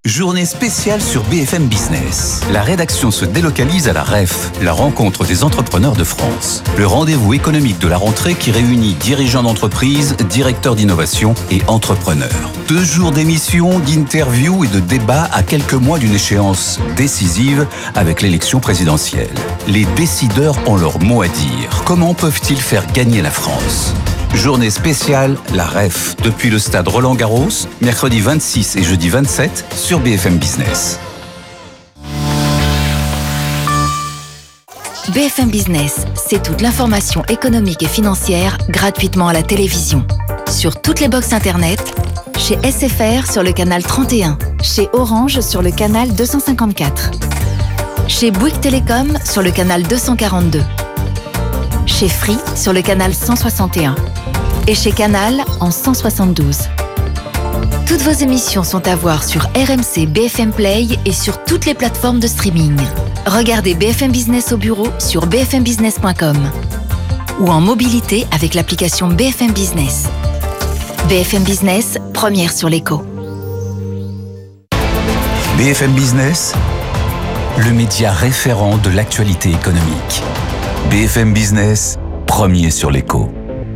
Journée spéciale sur BFM Business. La rédaction se délocalise à la REF, la rencontre des entrepreneurs de France. Le rendez-vous économique de la rentrée qui réunit dirigeants d'entreprise, directeurs d'innovation et entrepreneurs. 2 jours d'émissions, d'interviews et de débats à quelques mois d'une échéance décisive avec l'élection présidentielle. Les décideurs ont leur mot à dire. Comment peuvent-ils faire gagner la France ? Journée spéciale, la REF, depuis le stade Roland-Garros, mercredi 26 et jeudi 27 sur BFM Business. BFM Business, c'est toute l'information économique et financière gratuitement à la télévision. Sur toutes les box internet, chez SFR sur le canal 31, chez Orange sur le canal 254, chez Bouygues Télécom sur le canal 242, chez Free sur le canal 161 et chez Canal en 172. Toutes vos émissions sont à voir sur RMC BFM Play et sur toutes les plateformes de streaming. Regardez BFM Business au bureau sur bfmbusiness.com ou en mobilité avec l'application BFM Business. BFM Business, première sur l'écho. BFM Business, le média référent de l'actualité économique. BFM Business, premier sur l'écho.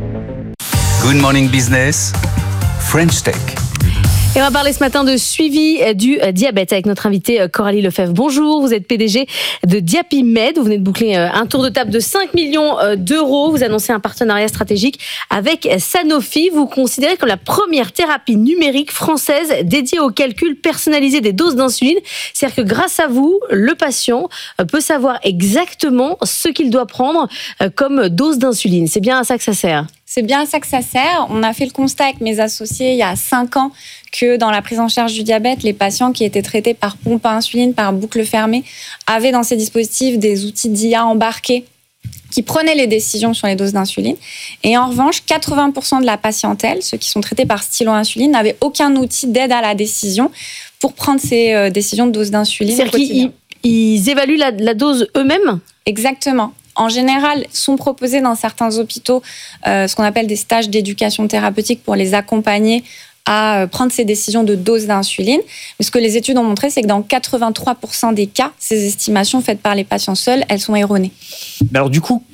Good morning business, French Tech. Et on va parler ce matin de suivi du diabète avec notre invitée Coralie Lefebvre. Bonjour, vous êtes PDG de Diapimed. Vous venez de boucler un tour de table de 5 millions d'euros. Vous annoncez un partenariat stratégique avec Sanofi. Vous considérez comme la première thérapie numérique française dédiée au calcul personnalisé des doses d'insuline. C'est-à-dire que grâce à vous, le patient peut savoir exactement ce qu'il doit prendre comme dose d'insuline. C'est bien à ça que ça sert. C'est bien à ça que ça sert. On a fait le constat avec mes associés il y a 5 ans que dans la prise en charge du diabète, les patients qui étaient traités par pompe à insuline, par boucle fermée, avaient dans ces dispositifs des outils d'IA embarqués qui prenaient les décisions sur les doses d'insuline. Et en revanche, 80% de la patientèle, ceux qui sont traités par stylo insuline, n'avaient aucun outil d'aide à la décision pour prendre ces décisions de dose d'insuline. C'est-à-dire qu'ils évaluent la dose eux-mêmes ? Exactement. En général, sont proposés dans certains hôpitaux ce qu'on appelle des stages d'éducation thérapeutique pour les accompagner à prendre ces décisions de dose d'insuline. Mais ce que les études ont montré, c'est que dans 83% des cas, ces estimations faites par les patients seuls, elles sont erronées. Alors du coup,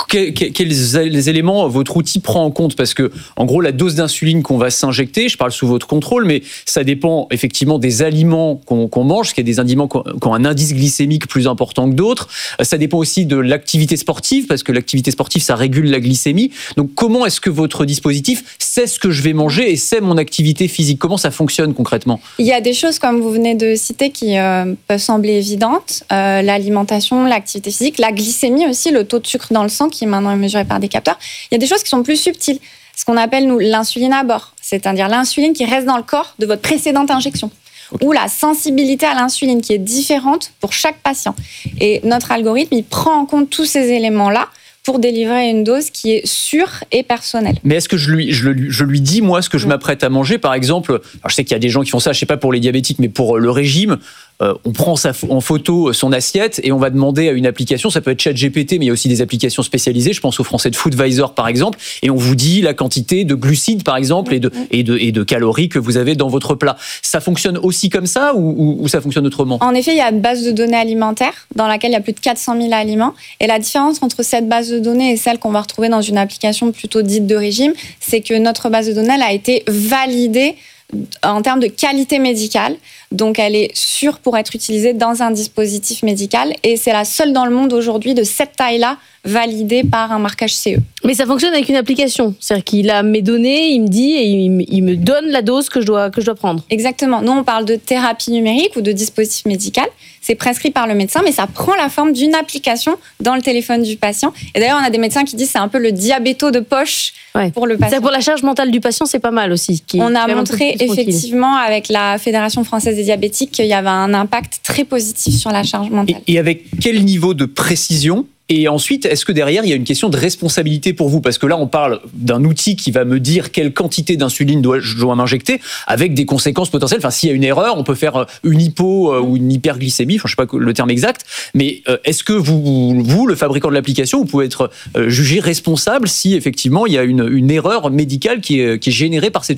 quels éléments votre outil prend en compte ? Parce que, en gros, la dose d'insuline qu'on va s'injecter, je parle sous votre contrôle, mais ça dépend effectivement des aliments qu'on mange, parce qu'il y a des aliments qui ont un indice glycémique plus important que d'autres. Ça dépend aussi de l'activité sportive, parce que l'activité sportive, ça régule la glycémie. Donc comment est-ce que votre dispositif sait ce que je vais manger et sait mon activité physique ? Comment ça fonctionne concrètement ? Il y a des choses, comme vous venez de citer, qui peuvent sembler évidentes. L'alimentation, l'activité physique, la glycémie aussi, le taux de sucre dans le sang qui maintenant est mesuré par des capteurs. Il y a des choses qui sont plus subtiles. Ce qu'on appelle, nous, l'insuline à bord. C'est-à-dire l'insuline qui reste dans le corps de votre précédente injection. Okay. Ou la sensibilité à l'insuline qui est différente pour chaque patient. Et notre algorithme, il prend en compte tous ces éléments-là pour délivrer une dose qui est sûre et personnelle. Mais est-ce que je lui dis, moi, ce que je m'apprête à manger ? Par exemple, alors je sais qu'il y a des gens qui font ça, je ne sais pas pour les diabétiques, mais pour le régime, on prend en photo son assiette et on va demander à une application, ça peut être ChatGPT, mais il y a aussi des applications spécialisées, je pense au français de Foodvisor par exemple, et on vous dit la quantité de glucides par exemple et de calories que vous avez dans votre plat. Ça fonctionne aussi comme ça ou ça fonctionne autrement ? En effet, il y a une base de données alimentaire dans laquelle il y a plus de 400 000 aliments, et la différence entre cette base de données et celle qu'on va retrouver dans une application plutôt dite de régime, c'est que notre base de données elle a été validée en termes de qualité médicale. Donc, elle est sûre pour être utilisée dans un dispositif médical. Et c'est la seule dans le monde aujourd'hui de cette taille-là validée par un marquage CE. Mais ça fonctionne avec une application. C'est-à-dire qu'il a mes données, il me dit et il me donne la dose que je dois prendre. Exactement. Nous, on parle de thérapie numérique ou de dispositif médical. C'est prescrit par le médecin, mais ça prend la forme d'une application dans le téléphone du patient. Et d'ailleurs, on a des médecins qui disent que c'est un peu le diabéto de poche pour le patient. C'est pour la charge mentale du patient, c'est pas mal aussi. On a montré effectivement avec la Fédération française des diabétiques qu'il y avait un impact très positif sur la charge mentale. Et avec quel niveau de précision ? Et ensuite, est-ce que derrière, il y a une question de responsabilité pour vous ? Parce que là, on parle d'un outil qui va me dire quelle quantité d'insuline je dois m'injecter, avec des conséquences potentielles. Enfin, s'il y a une erreur, on peut faire une hypo ou une hyperglycémie, enfin, je ne sais pas le terme exact. Mais est-ce que vous, le fabricant de l'application, vous pouvez être jugé responsable si effectivement il y a une erreur médicale qui est générée par cet outil ?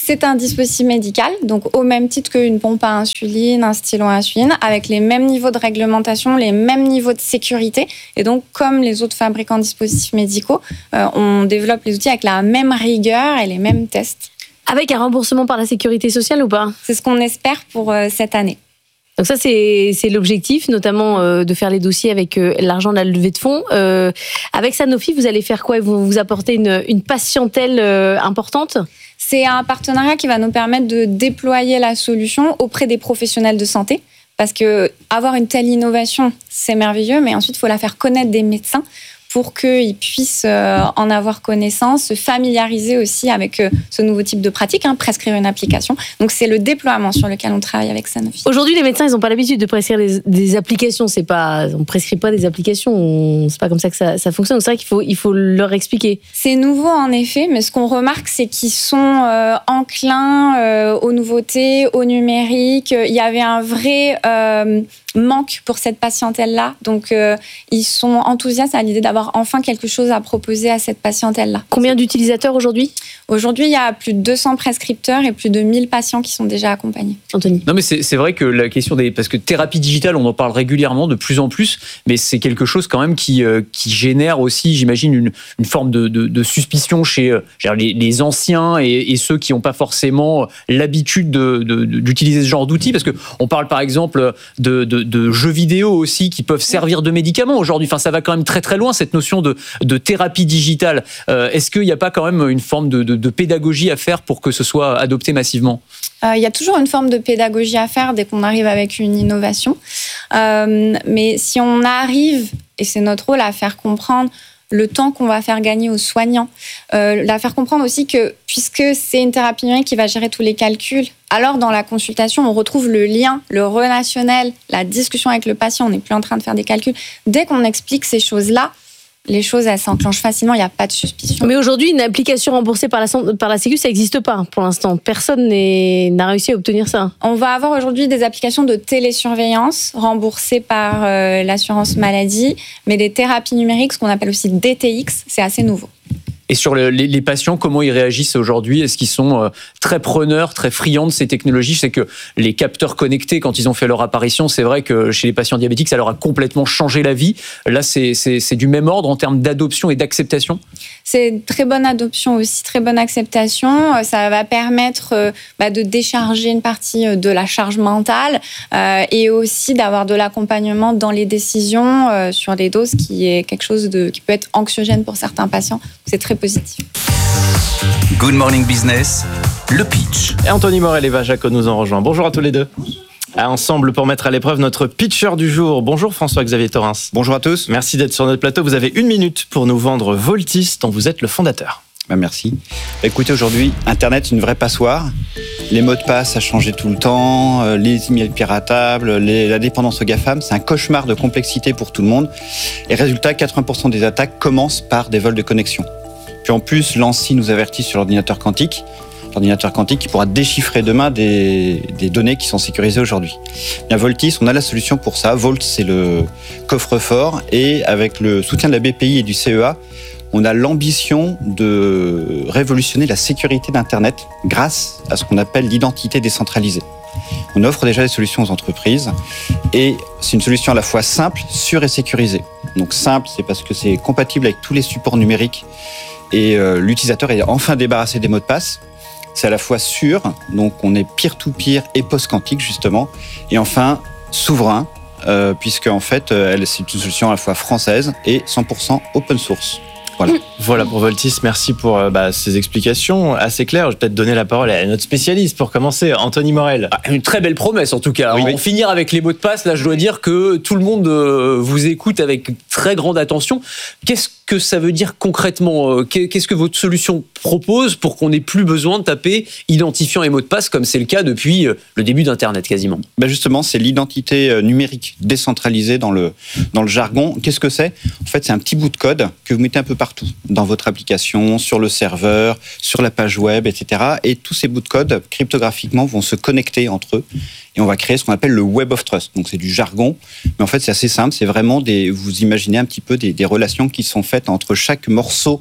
C'est un dispositif médical, donc au même titre qu'une pompe à insuline, un stylo à insuline, avec les mêmes niveaux de réglementation, les mêmes niveaux de sécurité. Et donc, comme les autres fabricants de dispositifs médicaux, on développe les outils avec la même rigueur et les mêmes tests. Avec un remboursement par la sécurité sociale ou pas ? C'est ce qu'on espère pour cette année. Donc ça, c'est l'objectif, notamment de faire les dossiers avec l'argent de la levée de fonds. Avec Sanofi, vous allez faire quoi ? Vous apportez une patientèle importante ? C'est un partenariat qui va nous permettre de déployer la solution auprès des professionnels de santé. Parce que avoir une telle innovation, c'est merveilleux, mais ensuite, il faut la faire connaître des médecins pour qu'ils puissent en avoir connaissance, se familiariser aussi avec ce nouveau type de pratique, prescrire une application. Donc, c'est le déploiement sur lequel on travaille avec Sanofi. Aujourd'hui, les médecins, ils n'ont pas l'habitude de prescrire des applications. On ne prescrit pas des applications. C'est pas comme ça que ça fonctionne. Donc, c'est vrai qu'il faut leur expliquer. C'est nouveau, en effet, mais ce qu'on remarque, c'est qu'ils sont enclins aux nouveautés, au numérique. Il y avait un vrai manque pour cette patientèle-là. Donc, ils sont enthousiastes à l'idée d'avoir enfin quelque chose à proposer à cette patientèle-là. Combien d'utilisateurs aujourd'hui ? Aujourd'hui, il y a plus de 200 prescripteurs et plus de 1000 patients qui sont déjà accompagnés. Anthony ? Non, mais c'est vrai que la question parce que thérapie digitale, on en parle régulièrement, de plus en plus, mais c'est quelque chose quand même qui génère aussi, j'imagine, une forme de suspicion chez les anciens et ceux qui n'ont pas forcément l'habitude d'utiliser ce genre d'outils, parce que on parle par exemple de jeux vidéo aussi qui peuvent servir de médicaments aujourd'hui. Enfin, ça va quand même très très loin, cette notion de thérapie digitale. Est-ce qu'il n'y a pas quand même une forme de pédagogie à faire pour que ce soit adopté massivement ? Il y a toujours une forme de pédagogie à faire dès qu'on arrive avec une innovation. Mais si on arrive, et c'est notre rôle, à faire comprendre le temps qu'on va faire gagner aux soignants, la faire comprendre aussi que puisque c'est une thérapie numérique qui va gérer tous les calculs, alors dans la consultation, on retrouve le lien, le relationnel, la discussion avec le patient, on n'est plus en train de faire des calculs. Dès qu'on explique ces choses-là, les choses, elles s'enclenchent facilement, il n'y a pas de suspicion. Mais aujourd'hui, une application remboursée par la Sécu, ça n'existe pas pour l'instant. Personne n'a réussi à obtenir ça. On va avoir aujourd'hui des applications de télésurveillance remboursées par l'assurance maladie, mais des thérapies numériques, ce qu'on appelle aussi DTX, c'est assez nouveau. Et sur les patients, comment ils réagissent aujourd'hui ? Est-ce qu'ils sont très preneurs, très friands de ces technologies ? Je sais que les capteurs connectés, quand ils ont fait leur apparition, c'est vrai que chez les patients diabétiques, ça leur a complètement changé la vie. Là, c'est du même ordre en termes d'adoption et d'acceptation ? C'est une très bonne adoption aussi, très bonne acceptation. Ça va permettre de décharger une partie de la charge mentale et aussi d'avoir de l'accompagnement dans les décisions sur les doses, qui est quelque chose qui peut être anxiogène pour certains patients. C'est très positif. Good Morning Business, le pitch. Et Anthony Morel et Eva Jaco nous en rejoint. Bonjour à tous les deux. Ensemble pour mettre à l'épreuve notre pitcher du jour. Bonjour François-Xavier Torrens. Bonjour à tous. Merci d'être sur notre plateau. Vous avez 1 minute pour nous vendre Voltis, dont vous êtes le fondateur. Merci. Écoutez, aujourd'hui, Internet, c'est une vraie passoire. Les mots de passe, ça changeait tout le temps. Les emails piratables, la dépendance aux GAFAM, c'est un cauchemar de complexité pour tout le monde. Et résultat, 80% des attaques commencent par des vols de connexion. Puis en plus, l'ANSSI nous avertit sur l'ordinateur quantique qui pourra déchiffrer demain des données qui sont sécurisées aujourd'hui. Bien, Voltis, on a la solution pour ça. Volt, c'est le coffre-fort. Et avec le soutien de la BPI et du CEA, on a l'ambition de révolutionner la sécurité d'Internet grâce à ce qu'on appelle l'identité décentralisée. On offre déjà des solutions aux entreprises et c'est une solution à la fois simple, sûre et sécurisée. Donc simple, c'est parce que c'est compatible avec tous les supports numériques et l'utilisateur est enfin débarrassé des mots de passe. C'est à la fois sûr, donc on est peer-to-peer et post-quantique justement. Et enfin, souverain, puisque en fait, c'est une solution à la fois française et 100% open source. Voilà pour Voltis, merci pour ces explications assez claires. Je vais peut-être donner la parole à notre spécialiste pour commencer, Anthony Morel. Une très belle promesse en tout cas. Oui. En finir avec les mots de passe, là je dois dire que tout le monde vous écoute avec très grande attention. Qu'est-ce que ça veut dire concrètement ? Qu'est-ce que votre solution propose pour qu'on n'ait plus besoin de taper identifiant et mots de passe comme c'est le cas depuis le début d'Internet quasiment ? Justement, c'est l'identité numérique décentralisée dans le jargon. Qu'est-ce que c'est ? En fait, c'est un petit bout de code que vous mettez un peu partout, dans votre application, sur le serveur, sur la page web, etc. Et tous ces bouts de code, cryptographiquement, vont se connecter entre eux. Et on va créer ce qu'on appelle le Web of Trust. Donc c'est du jargon, mais en fait c'est assez simple. C'est vraiment vous imaginez un petit peu des relations qui sont faites entre chaque morceau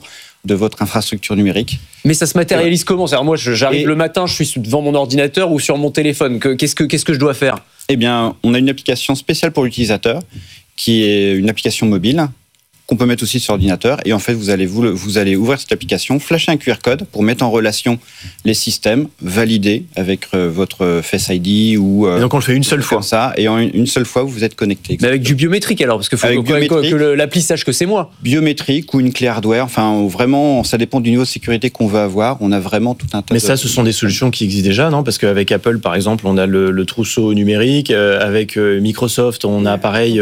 de votre infrastructure numérique. Mais ça se matérialise comment ? C'est-à-dire, moi, j'arrive le matin, je suis devant mon ordinateur ou sur mon téléphone. Qu'est-ce que je dois faire ? Eh bien, on a une application spéciale pour l'utilisateur, qui est une application mobile, qu'on peut mettre aussi sur ordinateur. Et en fait, vous allez ouvrir cette application, flasher un QR code pour mettre en relation les systèmes, valider avec votre Face ID ou... Et donc, on le fait une seule fois. Ça, et en une seule fois, vous êtes connecté. Mais avec du biométrique, alors, parce qu'il faut que l'appli sache que c'est moi. Biométrique ou une clé hardware. Enfin, vraiment, ça dépend du niveau de sécurité qu'on veut avoir. On a vraiment tout un tas Mais ça, ce sont des solutions qui existent déjà, non ? Parce qu'avec Apple, par exemple, on a le trousseau numérique. Avec Microsoft, on a pareil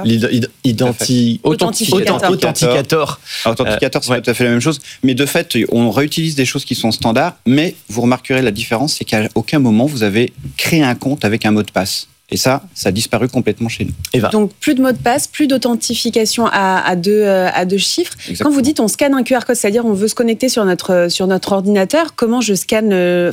Authenticator. Authenticator, c'est tout à fait la même chose. Mais de fait, on réutilise des choses qui sont standards, mais vous remarquerez la différence, c'est qu'à aucun moment, vous avez créé un compte avec un mot de passe. Et ça a disparu complètement chez nous. Eva. Donc, plus de mot de passe, plus d'authentification à deux chiffres. Exactement. Quand vous dites on scanne un QR code, c'est-à-dire on veut se connecter sur notre ordinateur, comment je scanne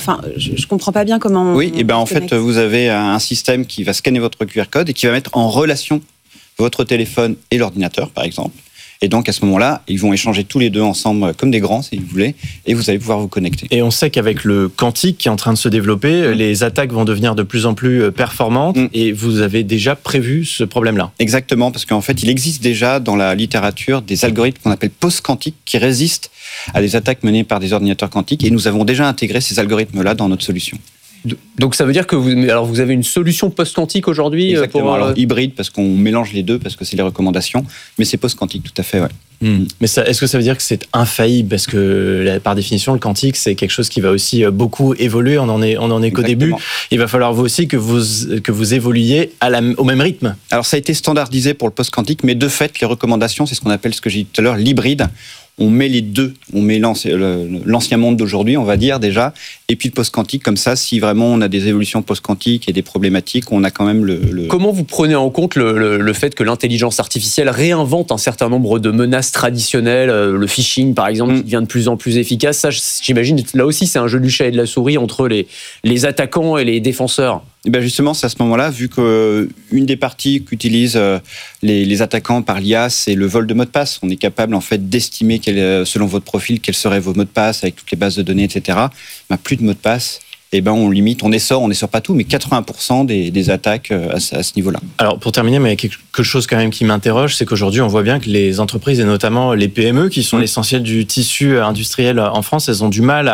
je comprends pas bien comment... Oui, et en fait, vous avez un système qui va scanner votre QR code et qui va mettre en relation votre téléphone et l'ordinateur, par exemple. Et donc, à ce moment-là, ils vont échanger tous les deux ensemble comme des grands, si vous voulez, et vous allez pouvoir vous connecter. Et on sait qu'avec le quantique qui est en train de se développer, les attaques vont devenir de plus en plus performantes, et vous avez déjà prévu ce problème-là. Exactement, parce qu'en fait, il existe déjà dans la littérature des algorithmes qu'on appelle post-quantiques qui résistent à des attaques menées par des ordinateurs quantiques, et nous avons déjà intégré ces algorithmes-là dans notre solution. Donc ça veut dire que vous avez une solution post-quantique aujourd'hui ? Exactement, alors hybride parce qu'on mélange les deux, parce que c'est les recommandations, mais c'est post-quantique, tout à fait, ouais. Mais est-ce que ça veut dire que c'est infaillible ? Parce que par définition, le quantique, c'est quelque chose qui va aussi beaucoup évoluer. On en est qu'au début. Il va falloir vous aussi que vous évoluiez au même rythme. Alors ça a été standardisé pour le post-quantique, mais de fait, les recommandations, c'est ce qu'on appelle, ce que j'ai dit tout à l'heure, l'hybride. On met les deux, on met l'ancien monde d'aujourd'hui, on va dire déjà, et puis le post-quantique, comme ça, si vraiment on a des évolutions post-quantiques et des problématiques, on a quand même le... Comment vous prenez en compte le fait que l'intelligence artificielle réinvente un certain nombre de menaces traditionnelles, le phishing par exemple, qui devient de plus en plus efficace ? Ça, j'imagine, là aussi, c'est un jeu du chat et de la souris entre les attaquants et les défenseurs. Et bien justement, c'est à ce moment-là, vu qu'une des parties qu'utilisent les attaquants par l'IA, c'est le vol de mots de passe. On est capable en fait d'estimer selon votre profil quels seraient vos mots de passe avec toutes les bases de données, etc. Plus de mots de passe. On limite, on essore pas tout, mais 80% des attaques à ce niveau-là. Alors pour terminer, mais il y a quelque chose quand même qui m'interroge, c'est qu'aujourd'hui on voit bien que les entreprises et notamment les PME qui sont l'essentiel du tissu industriel en France, elles ont du mal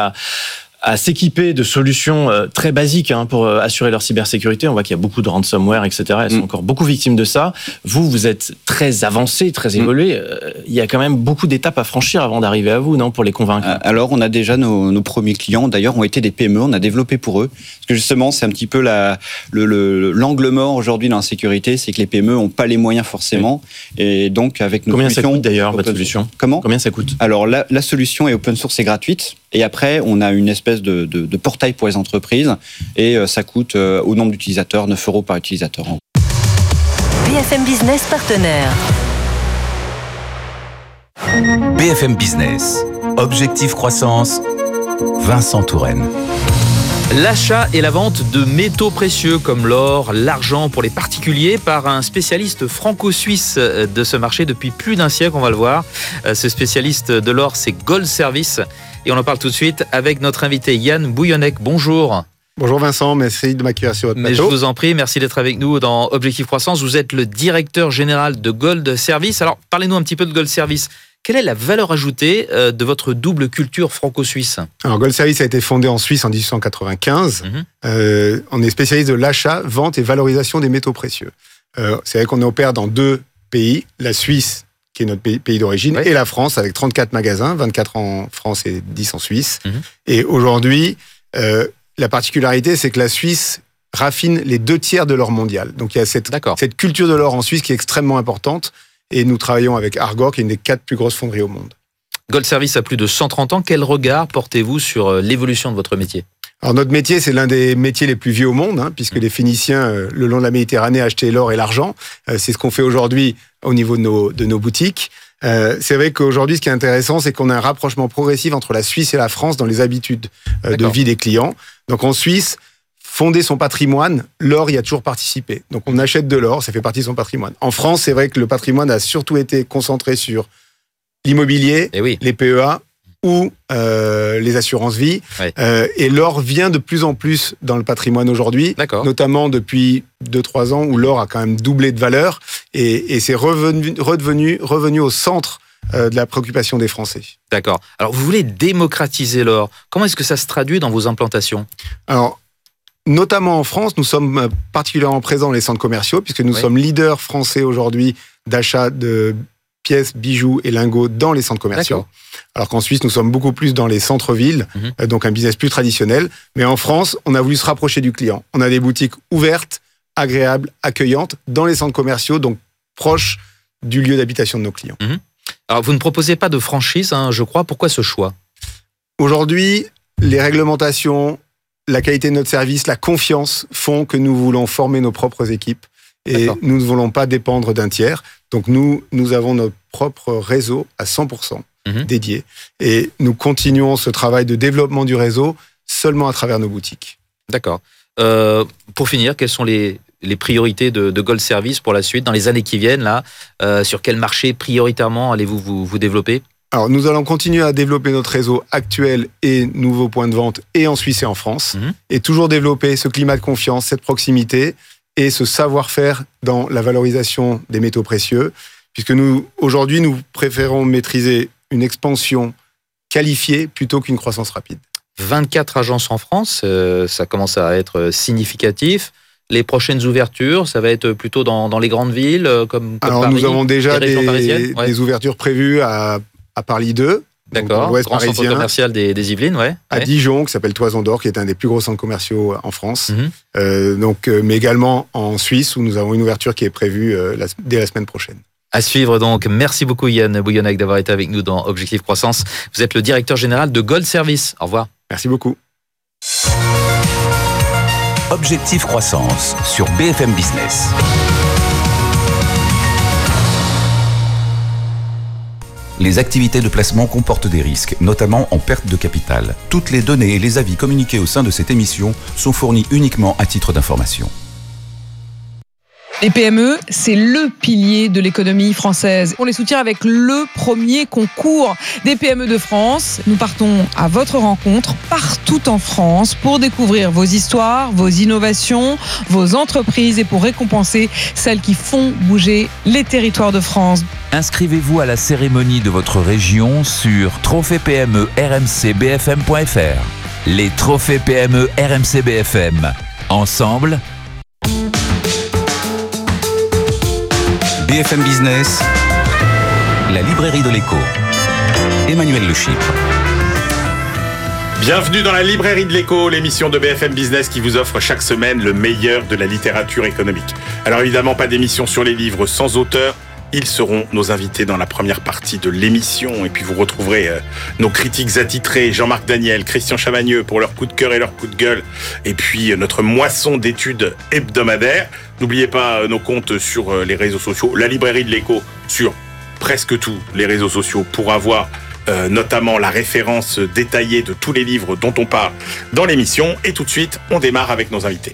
à s'équiper de solutions très basiques pour assurer leur cybersécurité. On voit qu'il y a beaucoup de ransomware, etc. Elles sont encore beaucoup victimes de ça. Vous êtes très avancé, très évolué. Il y a quand même beaucoup d'étapes à franchir avant d'arriver à vous, non, pour les convaincre. Alors, on a déjà nos premiers clients, d'ailleurs, ont été des PME. On a développé pour eux. Parce que justement, c'est un petit peu l'angle mort aujourd'hui dans la sécurité, c'est que les PME n'ont pas les moyens forcément. Et donc, avec nos solutions... Combien ça coûte d'ailleurs, votre solution ? Comment ? Combien ça coûte ? Alors, la solution est open source et gratuite. Et après, on a une espèce de portail pour les entreprises et ça coûte au nombre d'utilisateurs 9 € par utilisateur. BFM Business partenaire. BFM Business. Objectif croissance. Vincent Touraine. L'achat et la vente de métaux précieux comme l'or, l'argent pour les particuliers par un spécialiste franco-suisse de ce marché depuis plus d'un siècle, on va le voir. Ce spécialiste de l'or, c'est Gold Service. Et on en parle tout de suite avec notre invité Yann Bouillonnec. Bonjour. Bonjour Vincent, merci de m'accueillir sur votre plateau. Mais je vous en prie, merci d'être avec nous dans Objectif Croissance. Vous êtes le directeur général de Gold Service. Alors, parlez-nous un petit peu de Gold Service. Quelle est la valeur ajoutée de votre double culture franco-suisse ? Alors, Gold Service a été fondé en Suisse en 1895. On est spécialiste de l'achat, vente et valorisation des métaux précieux. C'est vrai qu'on opère dans 2 pays, la Suisse, qui est notre pays d'origine, et la France, avec 34 magasins, 24 en France et 10 en Suisse. Et aujourd'hui, la particularité, c'est que la Suisse raffine les 2/3 de l'or mondial. Donc, il y a cette culture de l'or en Suisse qui est extrêmement importante. Et nous travaillons avec Argor, qui est une des 4 plus grosses fonderies au monde. Gold Service a plus de 130 ans. Quel regard portez-vous sur l'évolution de votre métier ? Alors notre métier, c'est l'un des métiers les plus vieux au monde, puisque les Phéniciens, le long de la Méditerranée, achetaient l'or et l'argent. C'est ce qu'on fait aujourd'hui au niveau de nos boutiques. C'est vrai qu'aujourd'hui, ce qui est intéressant, c'est qu'on a un rapprochement progressif entre la Suisse et la France dans les habitudes de vie des clients. Donc en Suisse, fonder son patrimoine, l'or y a toujours participé. Donc on achète de l'or, ça fait partie de son patrimoine. En France, c'est vrai que le patrimoine a surtout été concentré sur l'immobilier, les PEA ou les assurances vie. Ouais. Et l'or vient de plus en plus dans le patrimoine aujourd'hui, notamment depuis 2-3 ans où l'or a quand même doublé de valeur et c'est revenu au centre de la préoccupation des Français. D'accord. Alors, vous voulez démocratiser l'or. Comment est-ce que ça se traduit dans vos implantations ? Alors, notamment en France, nous sommes particulièrement présents dans les centres commerciaux, puisque nous sommes leaders français aujourd'hui d'achat de pièces, bijoux et lingots dans les centres commerciaux. D'accord. Alors qu'en Suisse, nous sommes beaucoup plus dans les centres-villes, donc un business plus traditionnel. Mais en France, on a voulu se rapprocher du client. On a des boutiques ouvertes, agréables, accueillantes, dans les centres commerciaux, donc proches du lieu d'habitation de nos clients. Alors, vous ne proposez pas de franchise, je crois. Pourquoi ce choix ? Aujourd'hui, les réglementations, la qualité de notre service, la confiance font que nous voulons former nos propres équipes et nous ne voulons pas dépendre d'un tiers. Donc nous avons notre propre réseau à 100% dédié et nous continuons ce travail de développement du réseau seulement à travers nos boutiques. D'accord. Pour finir, quelles sont les priorités de Gold Service pour la suite, dans les années qui viennent là, sur quel marché prioritairement allez-vous vous développer ? Alors, nous allons continuer à développer notre réseau actuel et nouveaux points de vente et en Suisse et en France, et toujours développer ce climat de confiance, cette proximité et ce savoir-faire dans la valorisation des métaux précieux, puisque aujourd'hui, nous préférons maîtriser une expansion qualifiée plutôt qu'une croissance rapide. 24 agences en France, ça commence à être significatif. Les prochaines ouvertures, ça va être plutôt dans les grandes villes comme Alors, Paris, nous avons déjà des ouvertures prévues à Paris 2. D'accord, l'ouest grand parisien, centre commercial des Yvelines, à Dijon, qui s'appelle Toison d'Or, qui est un des plus gros centres commerciaux en France. Mais également en Suisse, où nous avons une ouverture qui est prévue dès la semaine prochaine. À suivre donc. Merci beaucoup Yann Bouillonnec d'avoir été avec nous dans Objectif Croissance. Vous êtes le directeur général de Gold Service. Au revoir. Merci beaucoup. Objectif Croissance sur BFM Business. Les activités de placement comportent des risques, notamment en perte de capital. Toutes les données et les avis communiqués au sein de cette émission sont fournis uniquement à titre d'information. Les PME, c'est le pilier de l'économie française. On les soutient avec le premier concours des PME de France. Nous partons à votre rencontre partout en France pour découvrir vos histoires, vos innovations, vos entreprises et pour récompenser celles qui font bouger les territoires de France. Inscrivez-vous à la cérémonie de votre région sur trophée-PME-RMC-BFM.fr. Les trophées PME RMC BFM. Ensemble, BFM Business, la librairie de l'écho. Emmanuel Le Chypre. Bienvenue dans la librairie de l'écho, l'émission de BFM Business qui vous offre chaque semaine le meilleur de la littérature économique. Alors évidemment, pas d'émission sur les livres sans auteur. Ils seront nos invités dans la première partie de l'émission. Et puis vous retrouverez nos critiques attitrés, Jean-Marc Daniel, Christian Chavagneux pour leur coup de cœur et leur coup de gueule. Et puis notre moisson d'études hebdomadaires. N'oubliez pas nos comptes sur les réseaux sociaux. La librairie de l'écho sur presque tous les réseaux sociaux pour avoir notamment la référence détaillée de tous les livres dont on parle dans l'émission. Et tout de suite, on démarre avec nos invités.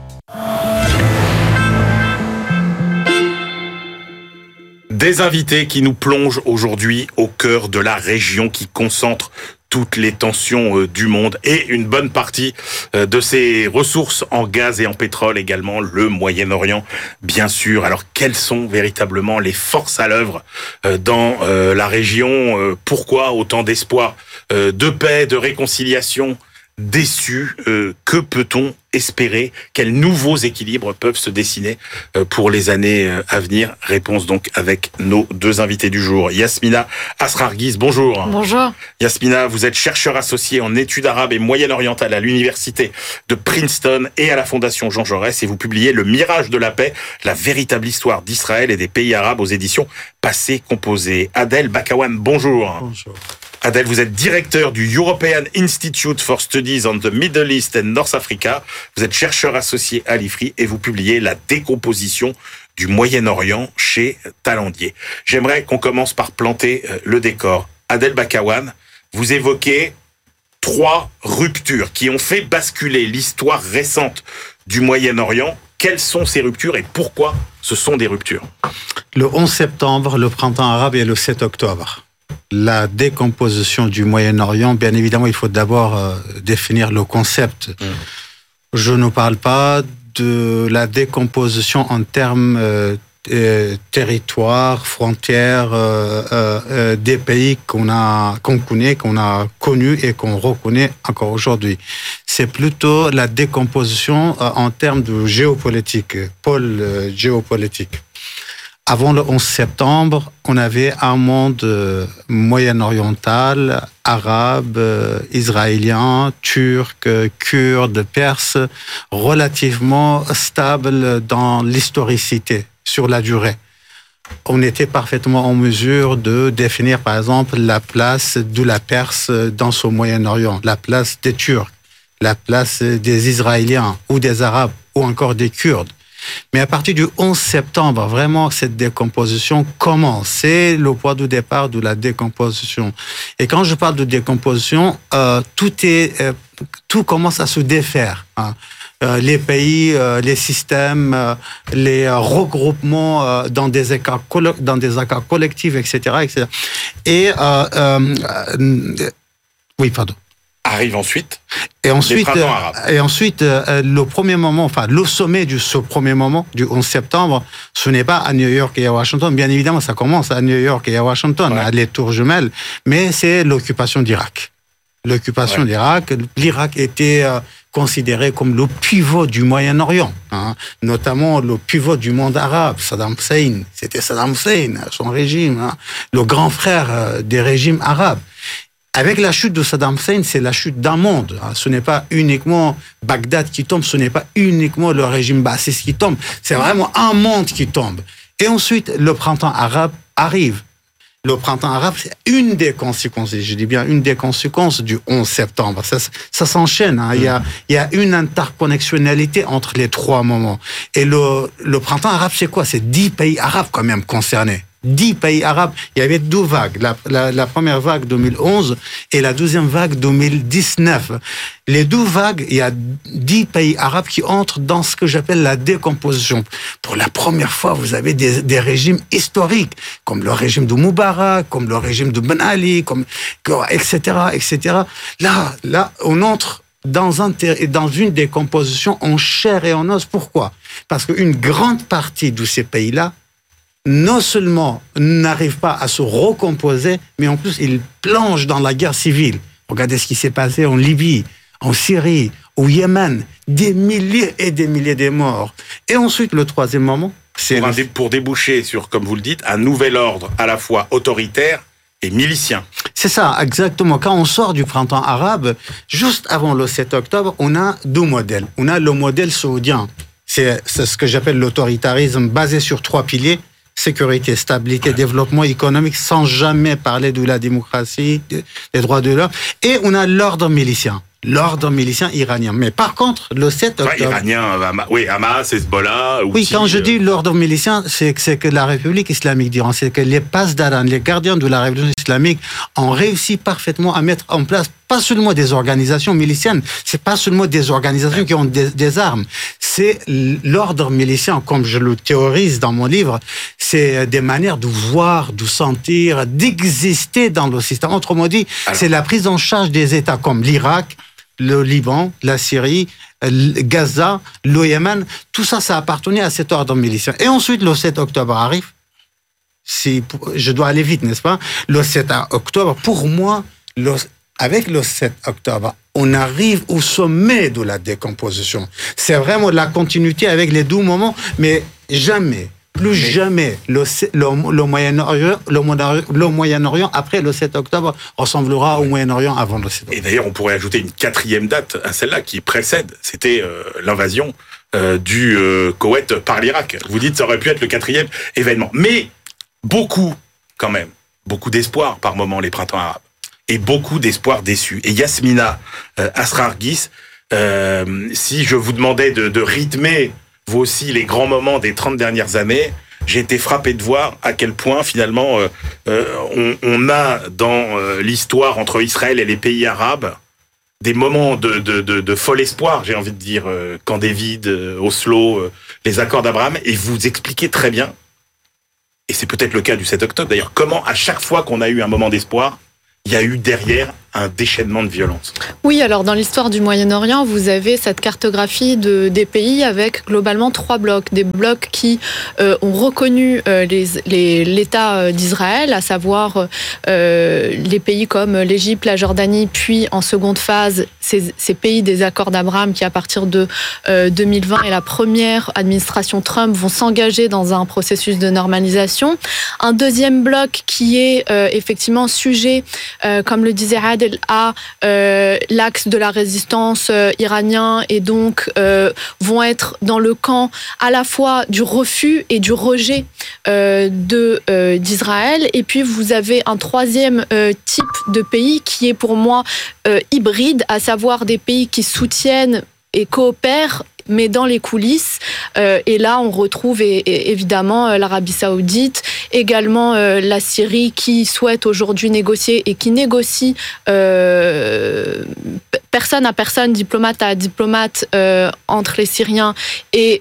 Des invités qui nous plongent aujourd'hui au cœur de la région qui concentre toutes les tensions du monde et une bonne partie de ses ressources en gaz et en pétrole également, le Moyen-Orient, bien sûr. Alors, quelles sont véritablement les forces à l'œuvre dans la région ? Pourquoi autant d'espoir de paix, de réconciliation déçus? Que peut-on espérer? Quels nouveaux équilibres peuvent se dessiner pour les années à venir? Réponse donc avec nos deux invités du jour. Yasmina Asrarguis, bonjour. Bonjour. Yasmina, vous êtes chercheur associé en études arabes et moyen-orientales à l'université de Princeton et à la Fondation Jean Jaurès et vous publiez Le Mirage de la paix, la véritable histoire d'Israël et des pays arabes aux éditions Passé Composé. Adel Bakawan, bonjour. Bonjour. Adel, vous êtes directeur du European Institute for Studies on the Middle East and North Africa. Vous êtes chercheur associé à l'IFRI et vous publiez La décomposition du Moyen-Orient chez Talandier. J'aimerais qu'on commence par planter le décor. Adel Bakawan, vous évoquez 3 ruptures qui ont fait basculer l'histoire récente du Moyen-Orient. Quelles sont ces ruptures et pourquoi ce sont des ruptures? Le 11 septembre, le printemps arabe et le 7 octobre. la décomposition du Moyen-Orient, bien évidemment, il faut d'abord définir le concept. Je ne parle pas de la décomposition en termes territoires, frontières des pays qu'on connaît, qu'on a connus et qu'on reconnaît encore aujourd'hui. C'est plutôt la décomposition en termes de géopolitique, pôle géopolitique. Avant le 11 septembre, on avait un monde moyen-oriental, arabe, israélien, turc, kurde, perse, relativement stable dans l'historicité, sur la durée. On était parfaitement en mesure de définir, par exemple, la place de la Perse dans ce Moyen-Orient, la place des Turcs, la place des Israéliens ou des Arabes ou encore des Kurdes. Mais à partir du 11 septembre, vraiment, cette décomposition commence. C'est le point de départ de la décomposition. Et quand je parle de décomposition, tout commence à se défaire. Les pays, les systèmes, les regroupements dans des accords collectifs, etc., etc. Et oui, pardon. Arrive ensuite. Et ensuite, les printemps arabes. Et ensuite, le premier moment, enfin, le sommet de ce premier moment, du 11 septembre, ce n'est pas à New York et à Washington. Bien évidemment, ça commence à New York et à Washington, à les tours jumelles, mais c'est l'occupation d'Irak. L'occupation d'Irak, l'Irak était considéré comme le pivot du Moyen-Orient, notamment le pivot du monde arabe. Saddam Hussein, c'était Saddam Hussein, son régime, le grand frère des régimes arabes. Avec la chute de Saddam Hussein, c'est la chute d'un monde. Ce n'est pas uniquement Bagdad qui tombe, ce n'est pas uniquement le régime baathiste qui tombe, c'est vraiment un monde qui tombe. Et ensuite, le printemps arabe arrive. Le printemps arabe, c'est une des conséquences, je dis bien une des conséquences du 11 septembre. Ça s'enchaîne. Il y a une interconnextionnalité entre les trois moments. Et le printemps arabe, c'est quoi? C'est 10 pays arabes quand même concernés. 10 pays arabes. Il y avait 2 vagues. La première vague 2011 et la deuxième vague 2019. Les 2 vagues, il y a 10 pays arabes qui entrent dans ce que j'appelle la décomposition. Pour la première fois, vous avez des régimes historiques, comme le régime de Moubarak, comme le régime de Ben Ali, etc., etc. Là, on entre dans une décomposition en chair et en os. Pourquoi? Parce qu'une grande partie de ces pays-là, non seulement n'arrivent pas à se recomposer, mais en plus, ils plongent dans la guerre civile. Regardez ce qui s'est passé en Libye, en Syrie, au Yémen. Des milliers et des milliers de morts. Et ensuite, le troisième moment, c'est... Pour déboucher sur, comme vous le dites, un nouvel ordre à la fois autoritaire et milicien. C'est ça, exactement. Quand on sort du printemps arabe, juste avant le 7 octobre, on a 2 modèles. On a le modèle saoudien. C'est ce que j'appelle l'autoritarisme basé sur 3 piliers. Sécurité, stabilité, développement économique, sans jamais parler de la démocratie, des droits de l'homme. Et on a l'ordre milicien iranien. Mais par contre, le 7 octobre... Iranien, Hamas, Hezbollah... Oui, quand je dis l'ordre milicien, c'est que la République islamique d'Iran, c'est que les pasdaran, les gardiens de la révolution islamique, ont réussi parfaitement à mettre en place pas seulement des organisations miliciennes, c'est pas seulement des organisations qui ont des armes, c'est l'ordre milicien, comme je le théorise dans mon livre, c'est des manières de voir, de sentir, d'exister dans le système. Autrement dit, c'est la prise en charge des États comme l'Irak, le Liban, la Syrie, Gaza, le Yémen, tout ça, ça appartenait à cet ordre milicien. Et ensuite, le 7 octobre arrive. Je dois aller vite, n'est-ce pas? Le 7 octobre, pour moi, avec le 7 octobre, on arrive au sommet de la décomposition. C'est vraiment la continuité avec les 2 moments, mais jamais, plus jamais, le Moyen-Orient après le 7 octobre ressemblera au Moyen-Orient avant le 7 octobre. Et d'ailleurs, on pourrait ajouter une 4e date à celle-là qui précède, c'était l'invasion du Koweït par l'Irak. Vous dites que ça aurait pu être le 4e événement. Mais beaucoup d'espoir par moment, les printemps arabes. Et beaucoup d'espoir déçus. Et Yasmina Asrargis, si je vous demandais de rythmer, vous aussi, les grands moments des 30 dernières années, j'ai été frappé de voir à quel point, finalement, on a dans l'histoire entre Israël et les pays arabes des moments de fol espoir, j'ai envie de dire, Camp David, Oslo, les accords d'Abraham, et vous expliquez très bien et c'est peut-être le cas du 7 octobre d'ailleurs, comment à chaque fois qu'on a eu un moment d'espoir, il y a eu derrière un déchaînement de violence. Oui, alors dans l'histoire du Moyen-Orient, vous avez cette cartographie des pays avec globalement 3 blocs. Des blocs qui ont reconnu l'État d'Israël, à savoir les pays comme l'Égypte, la Jordanie, puis en seconde phase, ces pays des accords d'Abraham qui à partir de 2020 et la première administration Trump vont s'engager dans un processus de normalisation. Un deuxième bloc qui est effectivement sujet, comme le disait Adel, à l'axe de la résistance iranien et donc vont être dans le camp à la fois du refus et du rejet d'Israël. Et puis vous avez un troisième type de pays qui est pour moi hybride, à savoir des pays qui soutiennent et coopèrent mais dans les coulisses. Et là, on retrouve évidemment l'Arabie Saoudite, également la Syrie qui souhaite aujourd'hui négocier et qui négocie personne à personne, diplomate à diplomate entre les Syriens et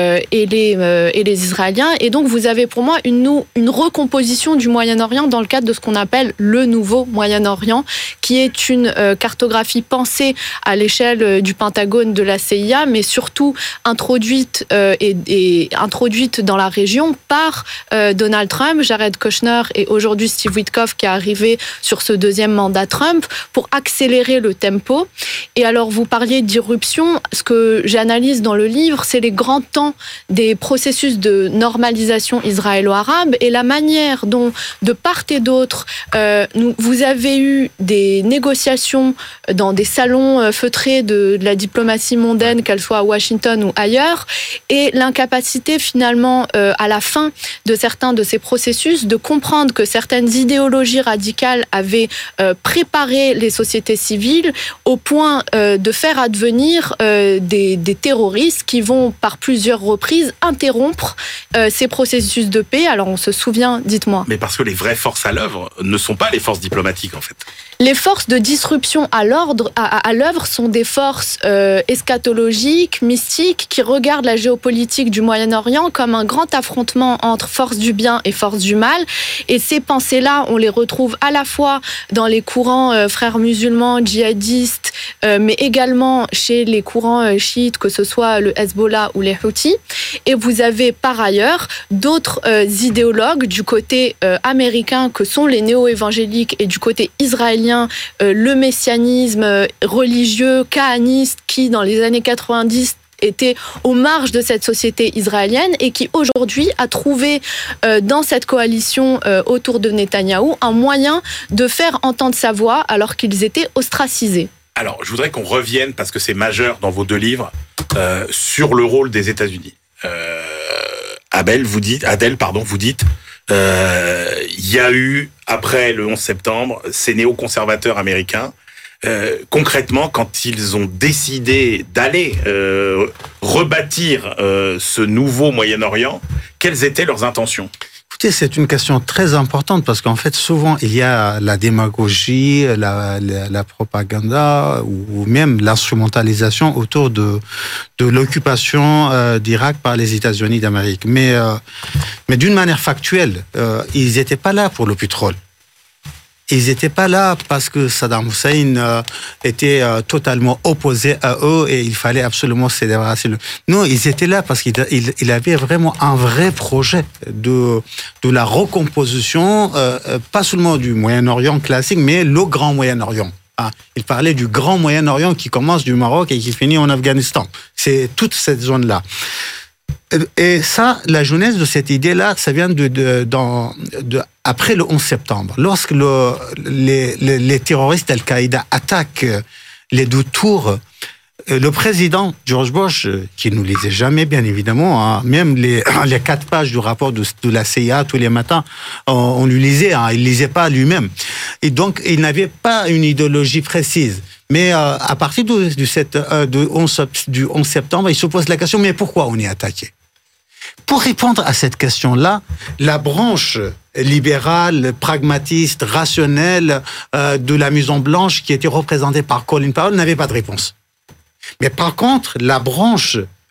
les Israéliens. Et donc, vous avez pour moi une recomposition du Moyen-Orient dans le cadre de ce qu'on appelle le nouveau Moyen-Orient, qui est une cartographie pensée à l'échelle du Pentagone, de la CIA, mais surtout introduite introduite dans la région par Donald Trump, Jared Kushner et aujourd'hui Steve Witkoff qui est arrivé sur ce deuxième mandat Trump pour accélérer le tempo. Et alors vous parliez d'irruption, ce que j'analyse dans le livre, c'est les grands temps des processus de normalisation israélo-arabe et la manière dont de part et d'autre vous avez eu des négociations dans des salons feutrés de la diplomatie mondaine, qu'elle soit à Washington ou ailleurs, et l'incapacité finalement à la fin de certains de ces processus de comprendre que certaines idéologies radicales avaient préparé les sociétés civiles au point de faire advenir des terroristes qui vont par plusieurs reprises interrompre ces processus de paix. Alors on se souvient, dites-moi. Mais parce que les vraies forces à l'œuvre ne sont pas les forces diplomatiques en fait. Les forces de disruption à l'œuvre sont des forces eschatologiques, mystiques, qui regardent la géopolitique du Moyen-Orient comme un grand affrontement entre forces du bien et forces du mal. Et ces pensées-là, on les retrouve à la fois dans les courants frères musulmans, djihadistes, mais également chez les courants chiites, que ce soit le Hezbollah ou les Houthis. Et vous avez par ailleurs d'autres idéologues du côté américain que sont les néo-évangéliques et du côté israélien, le messianisme religieux, kahaniste, qui dans les années 90 était aux marges de cette société israélienne et qui aujourd'hui a trouvé dans cette coalition autour de Netanyahou un moyen de faire entendre sa voix alors qu'ils étaient ostracisés. Alors, je voudrais qu'on revienne, parce que c'est majeur dans vos deux livres, sur le rôle des États-Unis. Adèle, vous dites, il y a eu, après le 11 septembre, ces néoconservateurs américains, concrètement, quand ils ont décidé d'aller rebâtir ce nouveau Moyen-Orient, quelles étaient leurs intentions ? Écoutez, c'est une question très importante parce qu'en fait, souvent, il y a la démagogie, la propagande ou même l'instrumentalisation autour de l'occupation d'Irak par les États-Unis d'Amérique. Mais d'une manière factuelle, ils n'étaient pas là pour le pétrole. Ils n'étaient pas là parce que Saddam Hussein était totalement opposé à eux et il fallait absolument se débarrasser. Non, ils étaient là parce qu'il avait vraiment un vrai projet de la recomposition, pas seulement du Moyen-Orient classique, mais le Grand Moyen-Orient. Il parlait du Grand Moyen-Orient qui commence du Maroc et qui finit en Afghanistan. C'est toute cette zone-là. Et ça, la jeunesse de cette idée-là, ça vient après le 11 septembre. Lorsque les terroristes Al-Qaïda attaquent les deux tours, le président George Bush, qui ne nous lisait jamais, bien évidemment, même les 4 pages du rapport de la CIA tous les matins, on lui lisait, il ne lisait pas lui-même. Et donc, il n'avait pas une idéologie précise. Mais à partir du 11 septembre, il se pose la question, mais pourquoi on est attaqué ? Pour répondre à cette question-là, la branche libérale, pragmatiste, rationnelle de la Maison Blanche qui était représentée par Colin Powell n'avait pas de réponse. Mais par contre, la branche